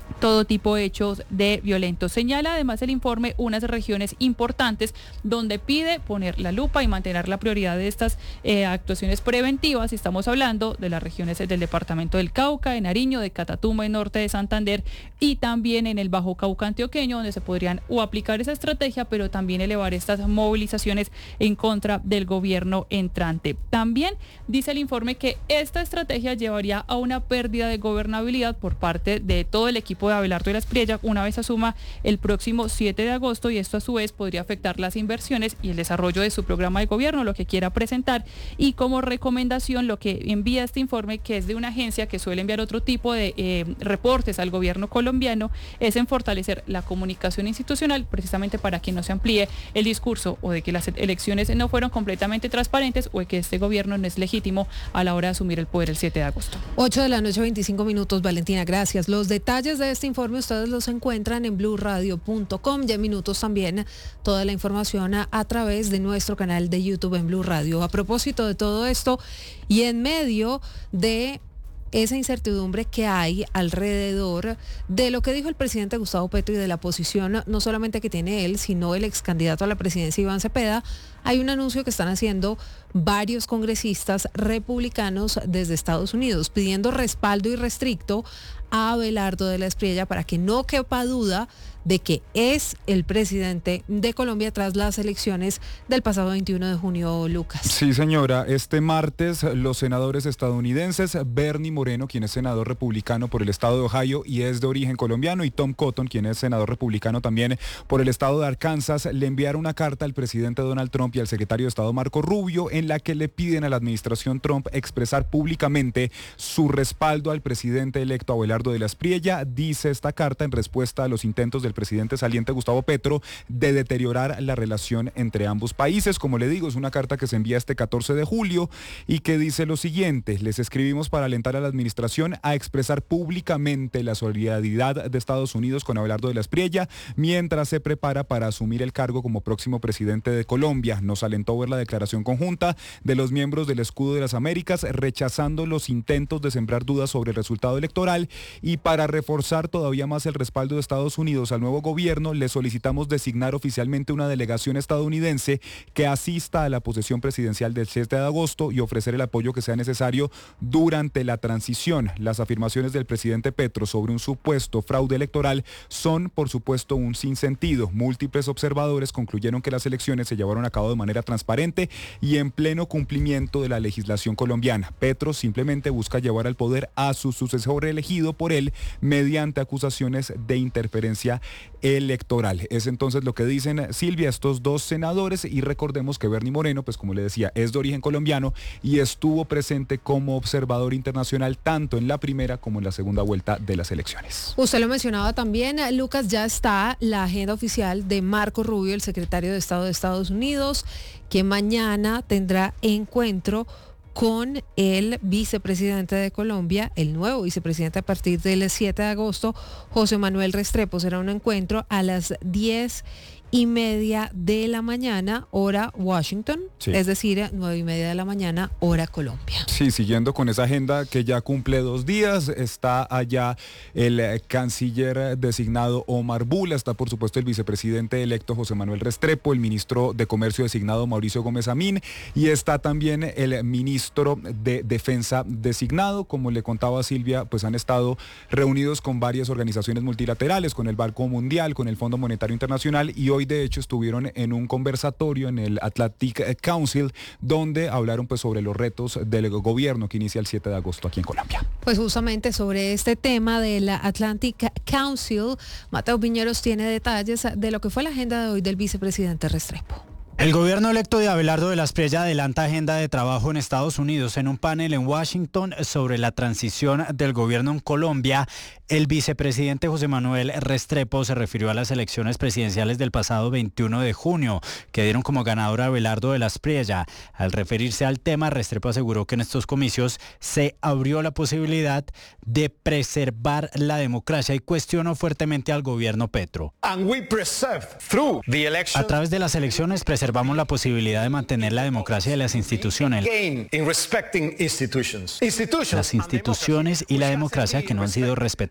todo tipo de hechos de violentos. Señala además el informe unas regiones importantes donde pide poner la lupa y mantener la prioridad de estas eh, actuaciones preventivas. Estamos hablando de las regiones del departamento del Cauca, de Nariño, de Catatumbo, en norte de Santander y también en el Bajo Cauca antioqueño, donde se podrían o aplicar esa estrategia, pero también elevar estas movilizaciones en contra del gobierno entrante. También dice el informe que esta estrategia llevaría a una pérdida de gobernabilidad por parte de todo el equipo de Abelardo de la Espriella una vez asuma el próximo siete de agosto, y esto a su vez podría afectar las inversiones y el desarrollo de su programa de gobierno, lo que quiera presentar. Y como recomendación, lo que envía este informe, que es de una agencia que suele enviar otro tipo de eh, reportes al gobierno colombiano, es en fortalecer la comunicación institucional, precisamente para que no se amplíe el discurso o de que las elecciones no fueron completamente transparentes o de que este gobierno no es legítimo a la hora de asumir el poder el siete de agosto. ocho de la noche, veinticinco minutos, Valentina, gracias. Los detalles de este informe ustedes los encuentran en blue radio punto com, ya en minutos también toda la información a, a través de nuestro canal de YouTube en Blue Radio. A propósito de todo esto y en medio de esa incertidumbre que hay alrededor de lo que dijo el presidente Gustavo Petro y de la posición no solamente que tiene él, sino el ex candidato a la presidencia Iván Cepeda, hay un anuncio que están haciendo varios congresistas republicanos desde Estados Unidos pidiendo respaldo irrestricto a Abelardo de la Espriella para que no quepa duda de que es el presidente de Colombia tras las elecciones del pasado veintiuno de junio, Lucas. Sí, señora. Este martes los senadores estadounidenses Bernie Moreno, quien es senador republicano por el estado de Ohio y es de origen colombiano, y Tom Cotton, quien es senador republicano también por el estado de Arkansas, le enviaron una carta al presidente Donald Trump y al secretario de Estado Marco Rubio en la que le piden a la administración Trump expresar públicamente su respaldo al presidente electo Abelardo de la Espriella. Dice esta carta en respuesta a los intentos del presidente saliente Gustavo Petro de deteriorar la relación entre ambos países. Como le digo, es una carta que se envía este catorce de julio y que dice lo siguiente: les escribimos para alentar a la administración a expresar públicamente la solidaridad de Estados Unidos con Abelardo de la Espriella mientras se prepara para asumir el cargo como próximo presidente de Colombia. Nos alentó ver la declaración conjunta de los miembros del Escudo de las Américas rechazando los intentos de sembrar dudas sobre el resultado electoral, y para reforzar todavía más el respaldo de Estados Unidos al nuevo gobierno, le solicitamos designar oficialmente una delegación estadounidense que asista a la posesión presidencial del siete de agosto y ofrecer el apoyo que sea necesario durante la transición. Las afirmaciones del presidente Petro sobre un supuesto fraude electoral son, por supuesto, un sinsentido. Múltiples observadores concluyeron que las elecciones se llevaron a cabo de manera transparente y en pleno cumplimiento de la legislación colombiana. Petro simplemente busca llevar al poder a su sucesor elegido por él mediante acusaciones de interferencia electoral. Es entonces lo que dicen, Silvia, estos dos senadores, y recordemos que Bernie Moreno, pues como le decía, es de origen colombiano y estuvo presente como observador internacional tanto en la primera como en la segunda vuelta de las elecciones. Usted lo mencionaba también, Lucas, ya está la agenda oficial de Marco Rubio, el secretario de Estado de Estados Unidos, que mañana tendrá encuentro con el vicepresidente de Colombia, el nuevo vicepresidente a partir del siete de agosto, José Manuel Restrepo. Será un encuentro a las diez y media de la mañana, hora Washington, sí. Es decir, nueve y media de la mañana, hora Colombia. Sí, siguiendo con esa agenda que ya cumple dos días, está allá el canciller designado Omar Bula, está por supuesto el vicepresidente electo José Manuel Restrepo, el ministro de Comercio designado Mauricio Gómez Amín, y está también el ministro de Defensa designado. Como le contaba Silvia, pues han estado reunidos con varias organizaciones multilaterales, con el Banco Mundial, con el Fondo Monetario Internacional, y hoy de hecho estuvieron en un conversatorio en el Atlantic Council donde hablaron pues sobre los retos del gobierno que inicia el siete de agosto aquí en Colombia. Pues justamente sobre este tema del Atlantic Council, Mateo Piñeros tiene detalles de lo que fue la agenda de hoy del vicepresidente Restrepo. El gobierno electo de Abelardo de la Espriella adelanta agenda de trabajo en Estados Unidos. En un panel en Washington sobre la transición del gobierno en Colombia, el vicepresidente José Manuel Restrepo se refirió a las elecciones presidenciales del pasado veintiuno de junio, que dieron como ganador a Abelardo de la Espriella. Al referirse al tema, Restrepo aseguró que en estos comicios se abrió la posibilidad de preservar la democracia y cuestionó fuertemente al gobierno Petro. And we preserved through the election. A través de las elecciones preservamos Observamos la posibilidad de mantener la democracia de las instituciones. Las instituciones y la democracia que no han sido respetadas.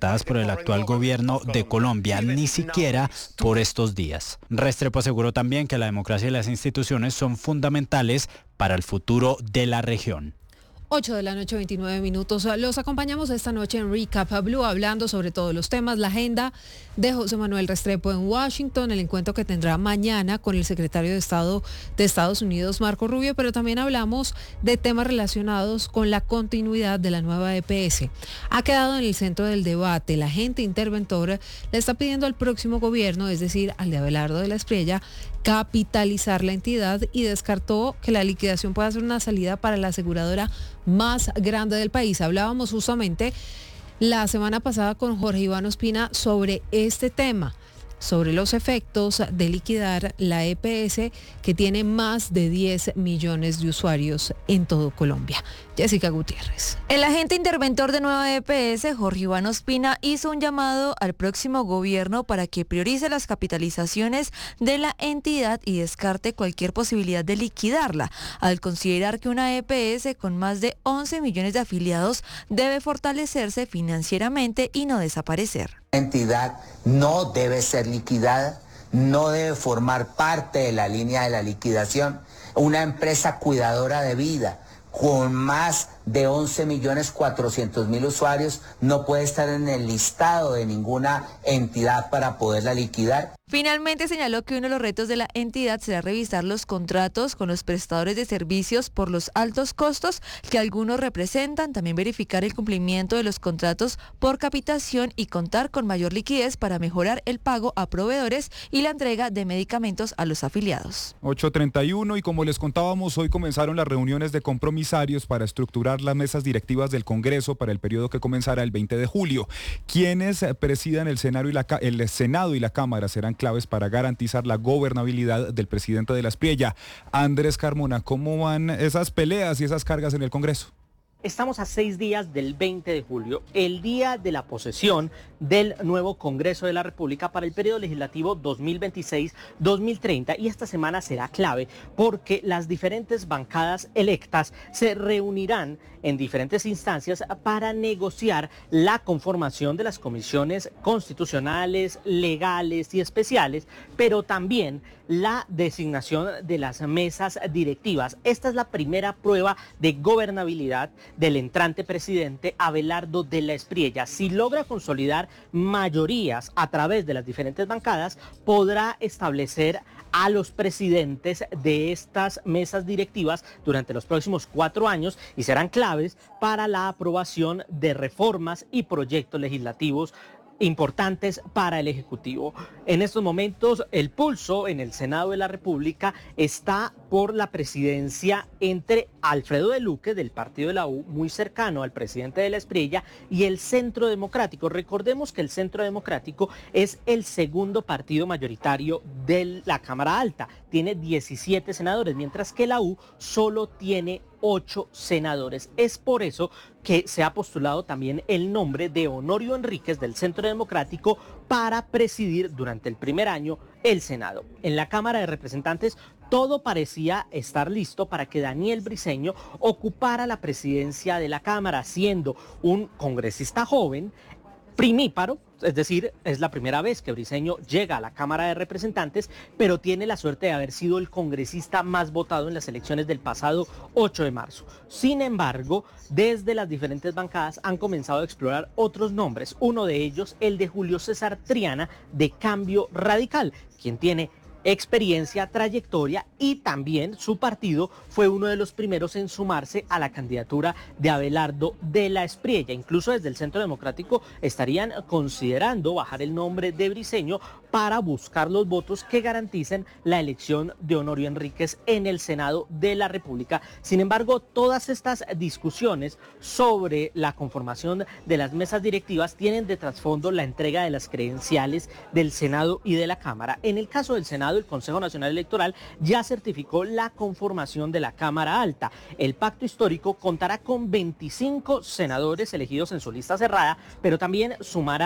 presentadas por el actual gobierno de Colombia, ni siquiera por estos días. Restrepo aseguró también que la democracia y las instituciones son fundamentales para el futuro de la región. ocho de la noche, veintinueve minutos. Los acompañamos esta noche en Recap Blue, hablando sobre todos los temas, la agenda de José Manuel Restrepo en Washington, el encuentro que tendrá mañana con el secretario de Estado de Estados Unidos, Marco Rubio, pero también hablamos de temas relacionados con la continuidad de la nueva E P S. Ha quedado en el centro del debate. La agente interventora le está pidiendo al próximo gobierno, es decir, al de Abelardo de la Espriella, capitalizar la entidad y descartó que la liquidación pueda ser una salida para la aseguradora más grande del país. Hablábamos justamente la semana pasada con Jorge Iván Ospina sobre este tema, sobre los efectos de liquidar la E P S, que tiene más de diez millones de usuarios en todo Colombia. Jessica Gutiérrez. El agente interventor de nueva E P S, Jorge Iván Ospina, hizo un llamado al próximo gobierno para que priorice las capitalizaciones de la entidad y descarte cualquier posibilidad de liquidarla, al considerar que una E P S con más de once millones de afiliados debe fortalecerse financieramente y no desaparecer. La entidad no debe ser liquidada, no debe formar parte de la línea de la liquidación. Una empresa cuidadora de vida con más de once millones cuatrocientos mil usuarios no puede estar en el listado de ninguna entidad para poderla liquidar. Finalmente señaló que uno de los retos de la entidad será revisar los contratos con los prestadores de servicios por los altos costos que algunos representan, también verificar el cumplimiento de los contratos por capitación y contar con mayor liquidez para mejorar el pago a proveedores y la entrega de medicamentos a los afiliados. ocho treinta y uno y como les contábamos, hoy comenzaron las reuniones de compromisarios para estructurar las mesas directivas del Congreso para el periodo que comenzará el veinte de julio. Quienes presidan el Senado y la, el Senado y la Cámara serán claves para garantizar la gobernabilidad del presidente de la Espriella. Andrés Carmona, ¿cómo van esas peleas y esas cargas en el Congreso? Estamos a seis días del veinte de julio, el día de la posesión del nuevo Congreso de la República para el periodo legislativo dos mil veintiséis dos mil treinta, y esta semana será clave porque las diferentes bancadas electas se reunirán en diferentes instancias para negociar la conformación de las comisiones constitucionales, legales y especiales, pero también la designación de las mesas directivas. Esta es la primera prueba de gobernabilidad del entrante presidente Abelardo de la Espriella. Si logra consolidar mayorías a través de las diferentes bancadas, podrá establecer a los presidentes de estas mesas directivas durante los próximos cuatro años y serán claves para la aprobación de reformas y proyectos legislativos importantes para el Ejecutivo. En estos momentos el pulso en el Senado de la República está por la presidencia entre Alfredo de Luque del partido de la U, muy cercano al presidente de la Espriella, y el Centro Democrático. Recordemos que el Centro Democrático es el segundo partido mayoritario de la Cámara Alta, tiene diecisiete senadores, mientras que la U solo tiene ocho senadores. Es por eso que se ha postulado también el nombre de Honorio Enríquez del Centro Democrático para presidir durante el primer año el Senado. En la Cámara de Representantes todo parecía estar listo para que Daniel Briceño ocupara la presidencia de la Cámara, siendo un congresista joven, primíparo, es decir, es la primera vez que Briceño llega a la Cámara de Representantes, pero tiene la suerte de haber sido el congresista más votado en las elecciones del pasado ocho de marzo. Sin embargo, desde las diferentes bancadas han comenzado a explorar otros nombres, uno de ellos el de Julio César Triana de Cambio Radical, quien tiene experiencia, trayectoria, y también su partido fue uno de los primeros en sumarse a la candidatura de Abelardo de la Espriella. Incluso desde el Centro Democrático estarían considerando bajar el nombre de Briceño para buscar los votos que garanticen la elección de Honorio Enríquez en el Senado de la República. Sin embargo, todas estas discusiones sobre la conformación de las mesas directivas tienen de trasfondo la entrega de las credenciales del Senado y de la Cámara. En el caso del Senado, el Consejo Nacional Electoral ya certificó la conformación de la Cámara Alta. El pacto histórico contará con veinticinco senadores elegidos en su lista cerrada, pero también sumará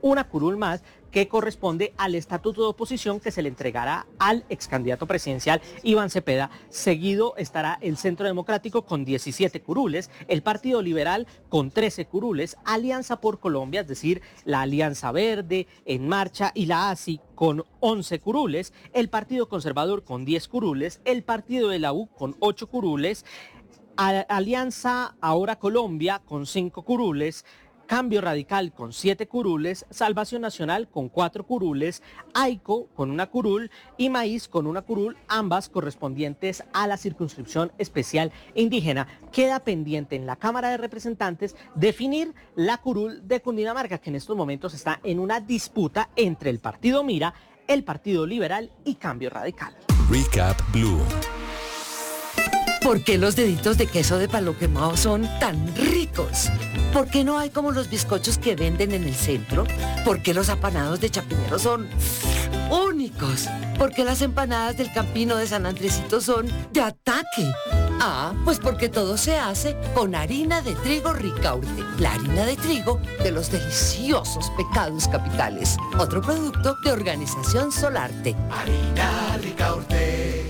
una curul más que corresponde al estatuto de oposición que se le entregará al ex candidato presidencial Iván Cepeda. Seguido estará el Centro Democrático con diecisiete curules, el Partido Liberal con trece curules, Alianza por Colombia, es decir, la Alianza Verde, En Marcha y la A S I con once curules, el Partido Conservador con diez curules, el Partido de la U con ocho curules, Alianza Ahora Colombia con cinco curules, Cambio Radical con siete curules, Salvación Nacional con cuatro curules, AICO con una curul y Maíz con una curul, ambas correspondientes a la circunscripción especial indígena. Queda pendiente en la Cámara de Representantes definir la curul de Cundinamarca, que en estos momentos está en una disputa entre el Partido Mira, el Partido Liberal y Cambio Radical. Recap Blue. ¿Por qué los deditos de queso de palo quemado son tan ricos? ¿Por qué no hay como los bizcochos que venden en el centro? ¿Por qué los apanados de Chapinero son únicos? ¿Por qué las empanadas del Campino de San Andresito son de ataque? Ah, pues porque todo se hace con harina de trigo Ricaurte, la harina de trigo de los deliciosos pecados capitales. Otro producto de Organización Solarte. Harina Ricaurte.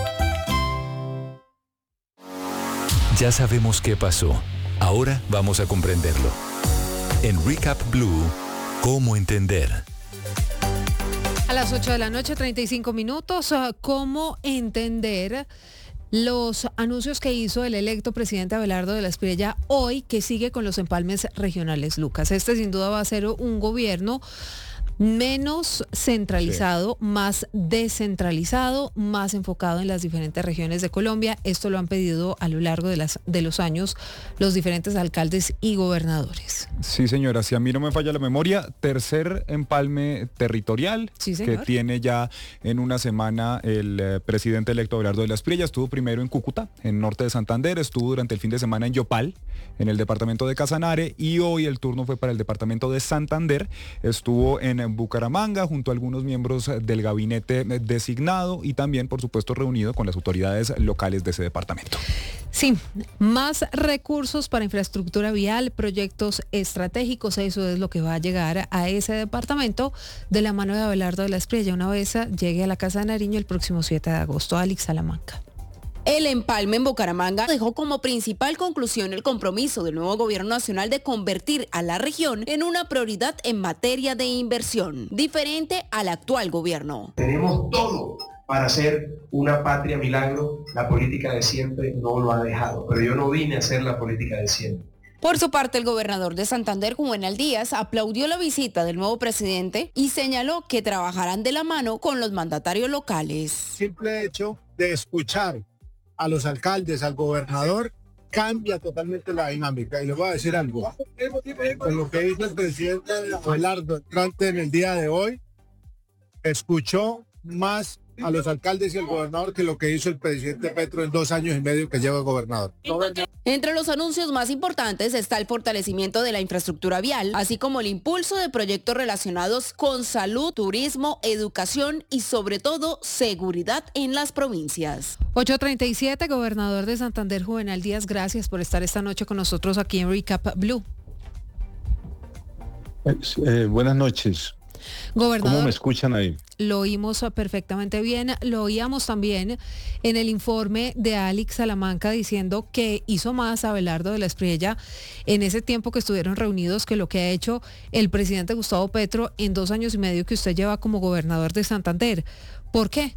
Ya sabemos qué pasó. Ahora vamos a comprenderlo. En Recap Blue, ¿cómo entender? A las ocho de la noche, treinta y cinco minutos, ¿cómo entender los anuncios que hizo el electo presidente Abelardo de la Espriella hoy, que sigue con los empalmes regionales, Lucas? Este sin duda va a ser un gobierno menos centralizado, sí. más descentralizado, más enfocado en las diferentes regiones de Colombia. Esto lo han pedido a lo largo de, las, de los años los diferentes alcaldes y gobernadores. Sí, señora, si a mí no me falla la memoria, tercer empalme territorial sí, que tiene ya en una semana el eh, presidente electo Abelardo de la Espriella. Estuvo primero en Cúcuta, en norte de Santander, estuvo durante el fin de semana en Yopal, en el departamento de Casanare, y hoy el turno fue para el departamento de Santander. Estuvo en Bucaramanga junto a algunos miembros del gabinete designado y también, por supuesto, reunido con las autoridades locales de ese departamento. Sí, más recursos para infraestructura vial, proyectos estratégicos, eso es lo que va a llegar a ese departamento de la mano de Abelardo de la Espriella una vez llegue a la Casa de Nariño el próximo siete de agosto. Alex Salamanca. El empalme en Bucaramanga dejó como principal conclusión el compromiso del nuevo gobierno nacional de convertir a la región en una prioridad en materia de inversión, diferente al actual gobierno. Tenemos todo para hacer una patria milagro. La política de siempre no lo ha dejado, pero yo no vine a hacer la política de siempre. Por su parte, el gobernador de Santander, Juvenal Díaz, aplaudió la visita del nuevo presidente y señaló que trabajarán de la mano con los mandatarios locales. Simple hecho de escuchar a los alcaldes, al gobernador, cambia totalmente la dinámica. Y les voy a decir algo. Con lo que hizo el presidente Abelardo entrante en el día de hoy, escuchó más a los alcaldes y al gobernador que lo que hizo el presidente Petro en dos años y medio que lleva gobernador. Entre los anuncios más importantes está el fortalecimiento de la infraestructura vial, así como el impulso de proyectos relacionados con salud, turismo, educación y sobre todo seguridad en las provincias. ocho treinta y siete, gobernador de Santander, Juvenal Díaz, gracias por estar esta noche con nosotros aquí en Recap Blue. Eh, buenas noches. Gobernador, ¿cómo me escuchan ahí? Lo oímos perfectamente bien, lo oíamos también en el informe de Alex Salamanca diciendo que hizo más Abelardo de la Espriella en ese tiempo que estuvieron reunidos que lo que ha hecho el presidente Gustavo Petro en dos años y medio que usted lleva como gobernador de Santander. ¿Por qué?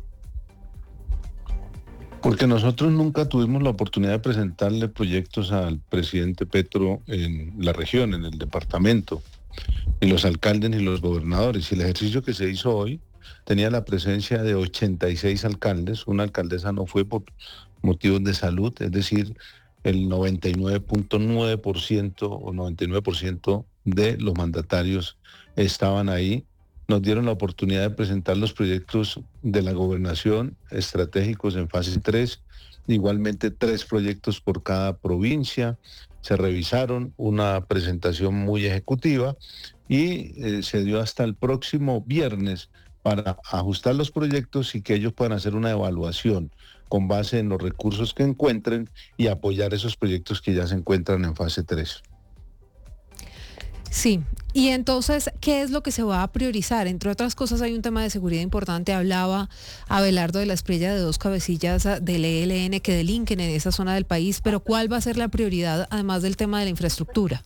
Porque nosotros nunca tuvimos la oportunidad de presentarle proyectos al presidente Petro en la región, en el departamento, ni los alcaldes ni los gobernadores. Y el ejercicio que se hizo hoy tenía la presencia de ochenta y seis alcaldes. Una alcaldesa no fue por motivos de salud, es decir, el noventa y nueve punto nueve por ciento o noventa y nueve por ciento de los mandatarios estaban ahí. Nos dieron la oportunidad de presentar los proyectos de la gobernación estratégicos en fase tres, igualmente tres proyectos por cada provincia. Se revisaron, una presentación muy ejecutiva y eh, se dio hasta el próximo viernes para ajustar los proyectos y que ellos puedan hacer una evaluación con base en los recursos que encuentren y apoyar esos proyectos que ya se encuentran en fase tres. Sí, Y entonces, ¿qué es lo que se va a priorizar? Entre otras cosas, hay un tema de seguridad importante. Hablaba Abelardo de la Espriella de dos cabecillas del E L N que delinquen en esa zona del país, pero ¿cuál va a ser la prioridad, además del tema de la infraestructura?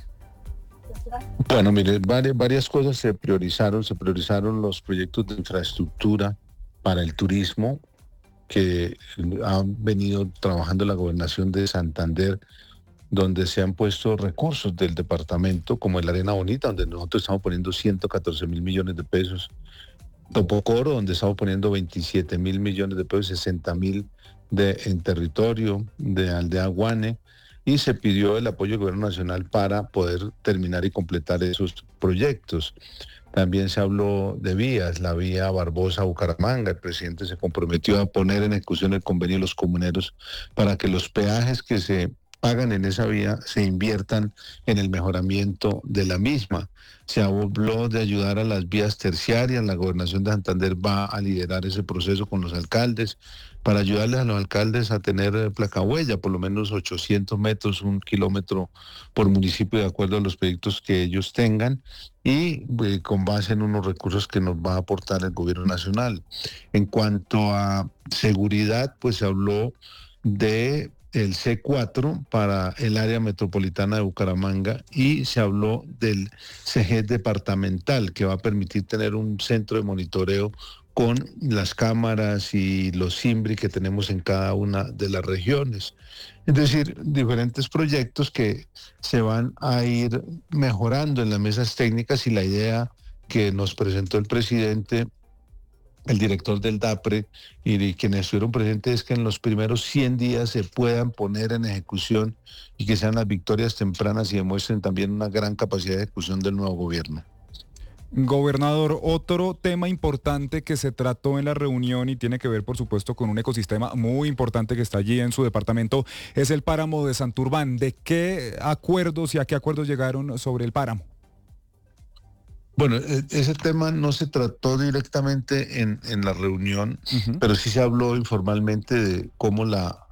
Bueno, mire, varias, varias cosas se priorizaron. Se priorizaron los proyectos de infraestructura para el turismo que han venido trabajando la gobernación de Santander, donde se han puesto recursos del departamento, como el Arena Bonita, donde nosotros estamos poniendo ciento catorce mil millones de pesos, Topocoro, donde estamos poniendo veintisiete mil millones de pesos, sesenta mil de, en territorio de Aldea Guane, y se pidió el apoyo del gobierno nacional para poder terminar y completar esos proyectos. También se habló de vías, la vía Barbosa-Bucaramanga. El presidente se comprometió a poner en ejecución el convenio de los comuneros para que los peajes que se pagan en esa vía se inviertan en el mejoramiento de la misma. Se habló de ayudar a las vías terciarias. La gobernación de Santander va a liderar ese proceso con los alcaldes para ayudarles a los alcaldes a tener placa huella, por lo menos ochocientos metros, un kilómetro por municipio, de acuerdo a los proyectos que ellos tengan, y eh, con base en unos recursos que nos va a aportar el gobierno nacional. En cuanto a seguridad, pues se habló de el C cuatro para el área metropolitana de Bucaramanga, y se habló del C G departamental, que va a permitir tener un centro de monitoreo con las cámaras y los SIMBRI que tenemos en cada una de las regiones. Es decir, diferentes proyectos que se van a ir mejorando en las mesas técnicas, y la idea que nos presentó el presidente, el director del DAPRE y quienes estuvieron presentes, es que en los primeros cien días se puedan poner en ejecución y que sean las victorias tempranas y demuestren también una gran capacidad de ejecución del nuevo gobierno. Gobernador, otro tema importante que se trató en la reunión y tiene que ver, por supuesto, con un ecosistema muy importante que está allí en su departamento, es el páramo de Santurbán. ¿De qué acuerdos y a qué acuerdos llegaron sobre el páramo? Bueno, ese tema no se trató directamente en, en la reunión, uh-huh. pero sí se habló informalmente de cómo la,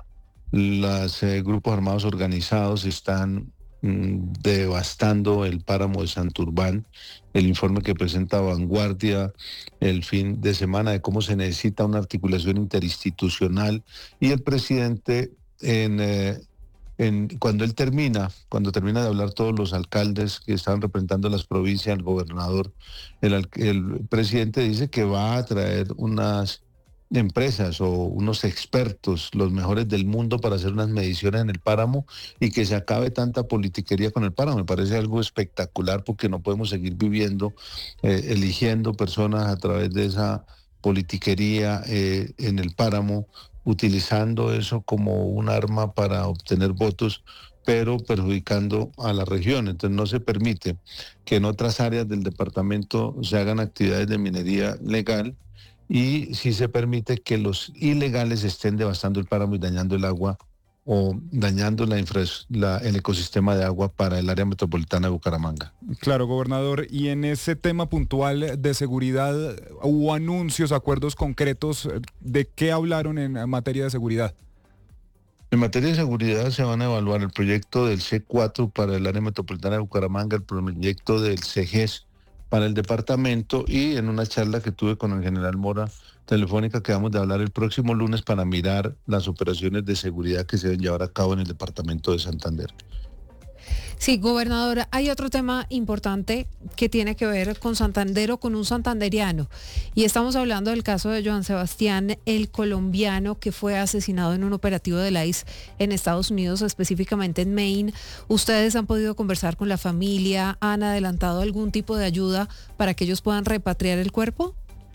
los eh, grupos armados organizados están mm, devastando el páramo de Santurbán. El informe que presenta Vanguardia el fin de semana de cómo se necesita una articulación interinstitucional, y el presidente en... Eh, En, cuando él termina, cuando termina de hablar todos los alcaldes que estaban representando las provincias, el gobernador, el, el presidente dice que va a traer unas empresas o unos expertos, los mejores del mundo, para hacer unas mediciones en el páramo y que se acabe tanta politiquería con el páramo. Me parece algo espectacular, porque no podemos seguir viviendo, eh, eligiendo personas a través de esa politiquería eh, en el páramo, utilizando eso como un arma para obtener votos, pero perjudicando a la región. Entonces no se permite que en otras áreas del departamento se hagan actividades de minería legal, y sí se permite que los ilegales estén devastando el páramo y dañando el agua o dañando la infra, la, el ecosistema de agua para el área metropolitana de Bucaramanga. Claro, gobernador, y en ese tema puntual de seguridad, ¿hubo anuncios, acuerdos concretos? ¿De qué hablaron en materia de seguridad? En materia de seguridad se van a evaluar el proyecto del C cuatro para el área metropolitana de Bucaramanga, el proyecto del C G E S para el departamento, y en una charla que tuve con el general Mora telefónica que vamos a hablar el próximo lunes para mirar las operaciones de seguridad que se deben llevar a cabo en el departamento de Santander. Sí, gobernadora, hay otro tema importante que tiene que ver con Santander o con un santanderiano, y estamos hablando del caso de Joan Sebastián, el colombiano que fue asesinado en un operativo de la I C E en Estados Unidos, específicamente en Maine. ¿Ustedes han podido conversar con la familia? ¿Han adelantado algún tipo de ayuda para que ellos puedan repatriar el cuerpo?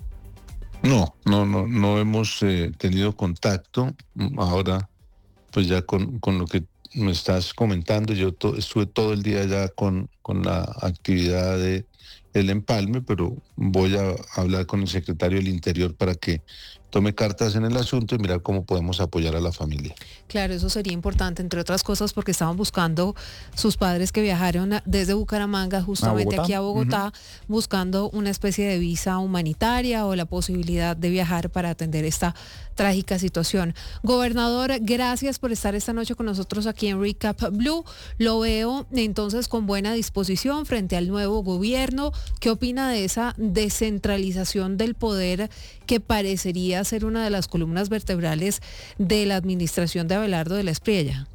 No, no, no, no hemos eh, tenido contacto. Ahora, pues ya con, con lo que me estás comentando, yo to, estuve todo el día ya con, con la actividad de el empalme, pero voy a hablar con el secretario del Interior para que tome cartas en el asunto y mirar cómo podemos apoyar a la familia. Claro, eso sería importante, entre otras cosas, porque estaban buscando sus padres que viajaron desde Bucaramanga justamente ¿A aquí a Bogotá, uh-huh. buscando una especie de visa humanitaria o la posibilidad de viajar para atender esta trágica situación. Gobernador, gracias por estar esta noche con nosotros aquí en Recap Blue. Lo veo entonces con buena disposición frente al nuevo gobierno. ¿Qué opina de esa descentralización del poder que parecería ser una de las columnas vertebrales de la administración de Abelardo de la Espriella?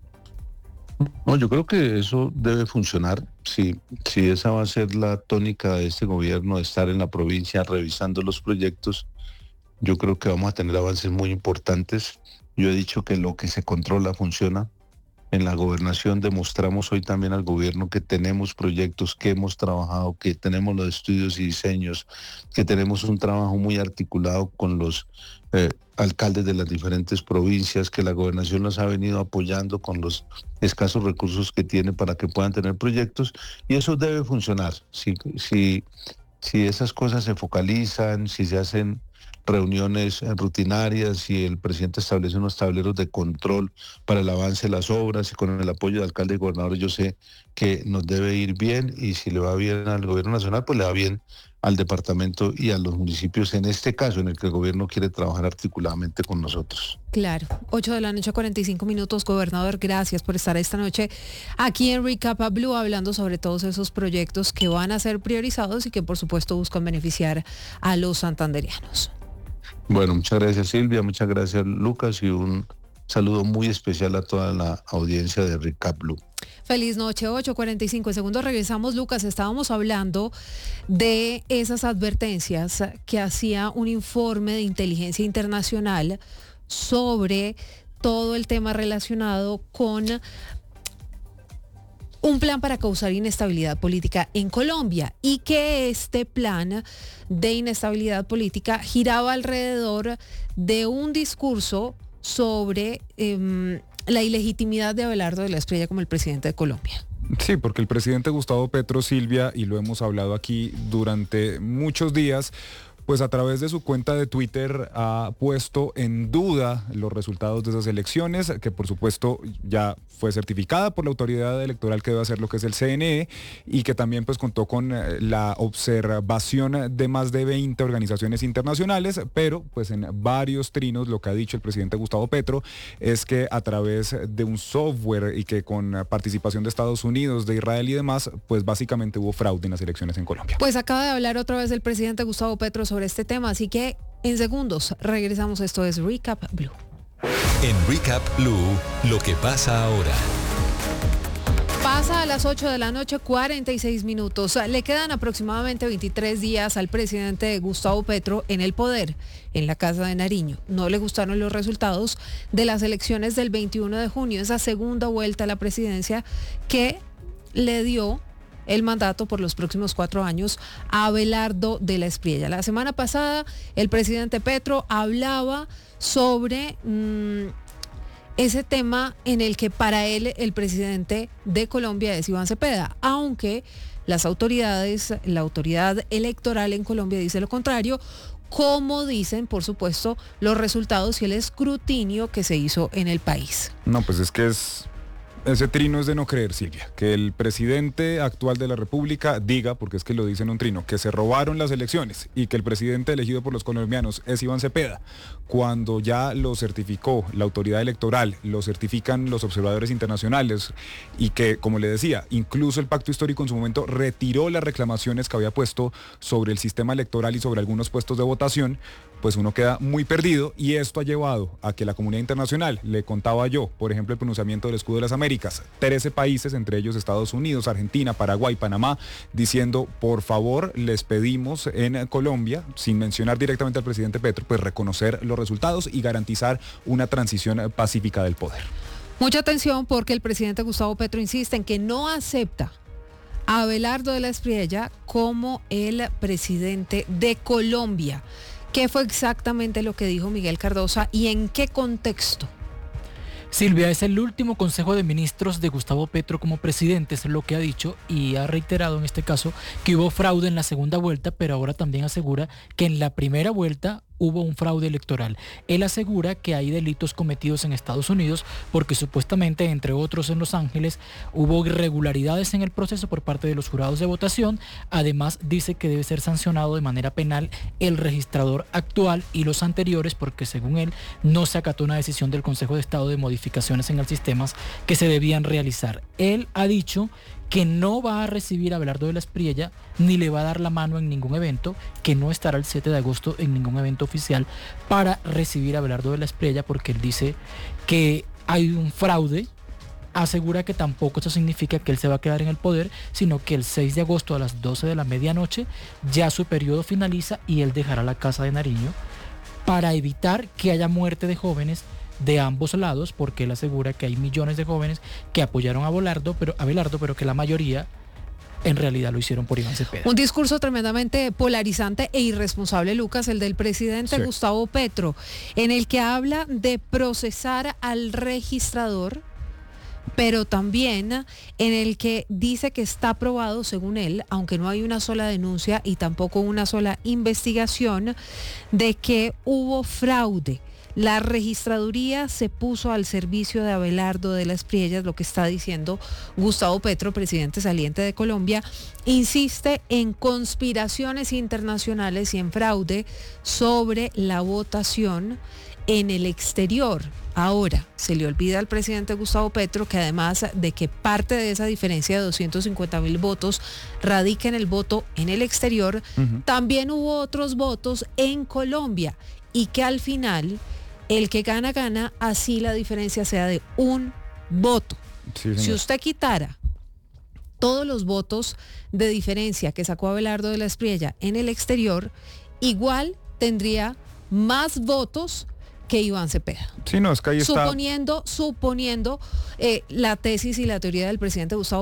No, yo creo que eso debe funcionar. Si, si esa va a ser la tónica de este gobierno, de estar en la provincia revisando los proyectos, yo creo que vamos a tener avances muy importantes. Yo he dicho que lo que se controla funciona. En la gobernación demostramos hoy también al gobierno que tenemos proyectos, que hemos trabajado, que tenemos los estudios y diseños, que tenemos un trabajo muy articulado con los eh, alcaldes de las diferentes provincias, que la gobernación los ha venido apoyando con los escasos recursos que tiene para que puedan tener proyectos, y eso debe funcionar. Si, si, si esas cosas se focalizan, si se hacen reuniones rutinarias y el presidente establece unos tableros de control para el avance de las obras y con el apoyo de alcalde y gobernadores, yo sé que nos debe ir bien, y si le va bien al gobierno nacional, pues le va bien al departamento y a los municipios, en este caso en el que el gobierno quiere trabajar articuladamente con nosotros. Claro, ocho de la noche, cuarenta y cinco minutos. Gobernador, gracias por estar esta noche aquí en Recap Blue hablando sobre todos esos proyectos que van a ser priorizados y que por supuesto buscan beneficiar a los santandereanos. Bueno, muchas gracias Silvia, muchas gracias Lucas, y un saludo muy especial a toda la audiencia de Recap Blue. Feliz noche, ocho cuarenta y cinco segundos. Regresamos, Lucas. Estábamos hablando de esas advertencias que hacía un informe de inteligencia internacional sobre todo el tema relacionado con un plan para causar inestabilidad política en Colombia, y que este plan de inestabilidad política giraba alrededor de un discurso sobre eh, la ilegitimidad de Abelardo de la Espriella como el presidente de Colombia. Sí, porque el presidente Gustavo Petro, Silvia, y lo hemos hablado aquí durante muchos días, pues a través de su cuenta de Twitter ha puesto en duda los resultados de esas elecciones, que por supuesto ya fue certificada por la autoridad electoral que debe hacer lo que es el C N E, y que también pues contó con la observación de más de veinte organizaciones internacionales, pero pues en varios trinos lo que ha dicho el presidente Gustavo Petro es que a través de un software y que con participación de Estados Unidos, de Israel y demás, pues básicamente hubo fraude en las elecciones en Colombia. Pues acaba de hablar otra vez el presidente Gustavo Petro sobre este tema, así que en segundos regresamos. Esto es Recap Blue. En Recap Blue, lo que pasa ahora. Pasa a las ocho de la noche, cuarenta y seis minutos. Le quedan aproximadamente veintitrés días al presidente Gustavo Petro en el poder, en la Casa de Nariño. No le gustaron los resultados de las elecciones del veintiuno de junio, esa segunda vuelta a la presidencia que le dio el mandato por los próximos cuatro años a Abelardo de la Espriella. La semana pasada el presidente Petro hablaba sobre mmm, ese tema en el que para él el presidente de Colombia es Iván Cepeda, aunque las autoridades, la autoridad electoral en Colombia dice lo contrario, como dicen, por supuesto, los resultados y el escrutinio que se hizo en el país. No, pues es que es... Ese trino es de no creer, Silvia, que el presidente actual de la República diga, porque es que lo dice en un trino, que se robaron las elecciones y que el presidente elegido por los colombianos es Iván Cepeda, cuando ya lo certificó la autoridad electoral, lo certifican los observadores internacionales, y que, como le decía, incluso el Pacto Histórico en su momento retiró las reclamaciones que había puesto sobre el sistema electoral y sobre algunos puestos de votación, pues uno queda muy perdido, y esto ha llevado a que la comunidad internacional, le contaba yo, por ejemplo, el pronunciamiento del escudo de las Américas, trece países, entre ellos Estados Unidos, Argentina, Paraguay, Panamá, diciendo, por favor, les pedimos en Colombia, sin mencionar directamente al presidente Petro, pues reconocer los resultados y garantizar una transición pacífica del poder. Mucha atención, porque el presidente Gustavo Petro insiste en que no acepta a Abelardo de la Espriella como el presidente de Colombia. ¿Qué fue exactamente lo que dijo Miguel Cardosa y en qué contexto? Silvia, es el último Consejo de Ministros de Gustavo Petro como presidente, es lo que ha dicho, y ha reiterado en este caso que hubo fraude en la segunda vuelta, pero ahora también asegura que en la primera vuelta hubo un fraude electoral. Él asegura que hay delitos cometidos en Estados Unidos porque supuestamente, entre otros en Los Ángeles, hubo irregularidades en el proceso por parte de los jurados de votación. Además, dice que debe ser sancionado de manera penal el registrador actual y los anteriores porque, según él, no se acató una decisión del Consejo de Estado de modificaciones en el sistema que se debían realizar. Él ha dicho que no va a recibir a Abelardo de la Espriella ni le va a dar la mano en ningún evento, que no estará el siete de agosto en ningún evento oficial para recibir a Abelardo de la Espriella porque él dice que hay un fraude. Asegura que tampoco eso significa que él se va a quedar en el poder, sino que el seis de agosto a las doce de la medianoche ya su periodo finaliza y él dejará la Casa de Nariño para evitar que haya muerte de jóvenes de ambos lados, porque él asegura que hay millones de jóvenes que apoyaron a Abelardo, pero, a Abelardo, pero que la mayoría en realidad lo hicieron por Iván Cepeda. Un discurso tremendamente polarizante e irresponsable, Lucas, el del presidente sí. Gustavo Petro, en el que habla de procesar al registrador, pero también en el que dice que está probado, según él, aunque no hay una sola denuncia y tampoco una sola investigación, de que hubo fraude. La registraduría se puso al servicio de Abelardo de la Espriella, lo que está diciendo Gustavo Petro, presidente saliente de Colombia. Insiste en conspiraciones internacionales y en fraude sobre la votación en el exterior. Ahora, se le olvida al presidente Gustavo Petro que además de que parte de esa diferencia de doscientos cincuenta mil votos radica en el voto en el exterior, uh-huh. también hubo otros votos en Colombia y que al final el que gana, gana, así la diferencia sea de un voto. Sí, si usted quitara todos los votos de diferencia que sacó Abelardo de la Espriella en el exterior, igual tendría más votos que Iván Cepeda. Sí, no, es que ahí está. Suponiendo, suponiendo eh, la tesis y la teoría del presidente Gustavo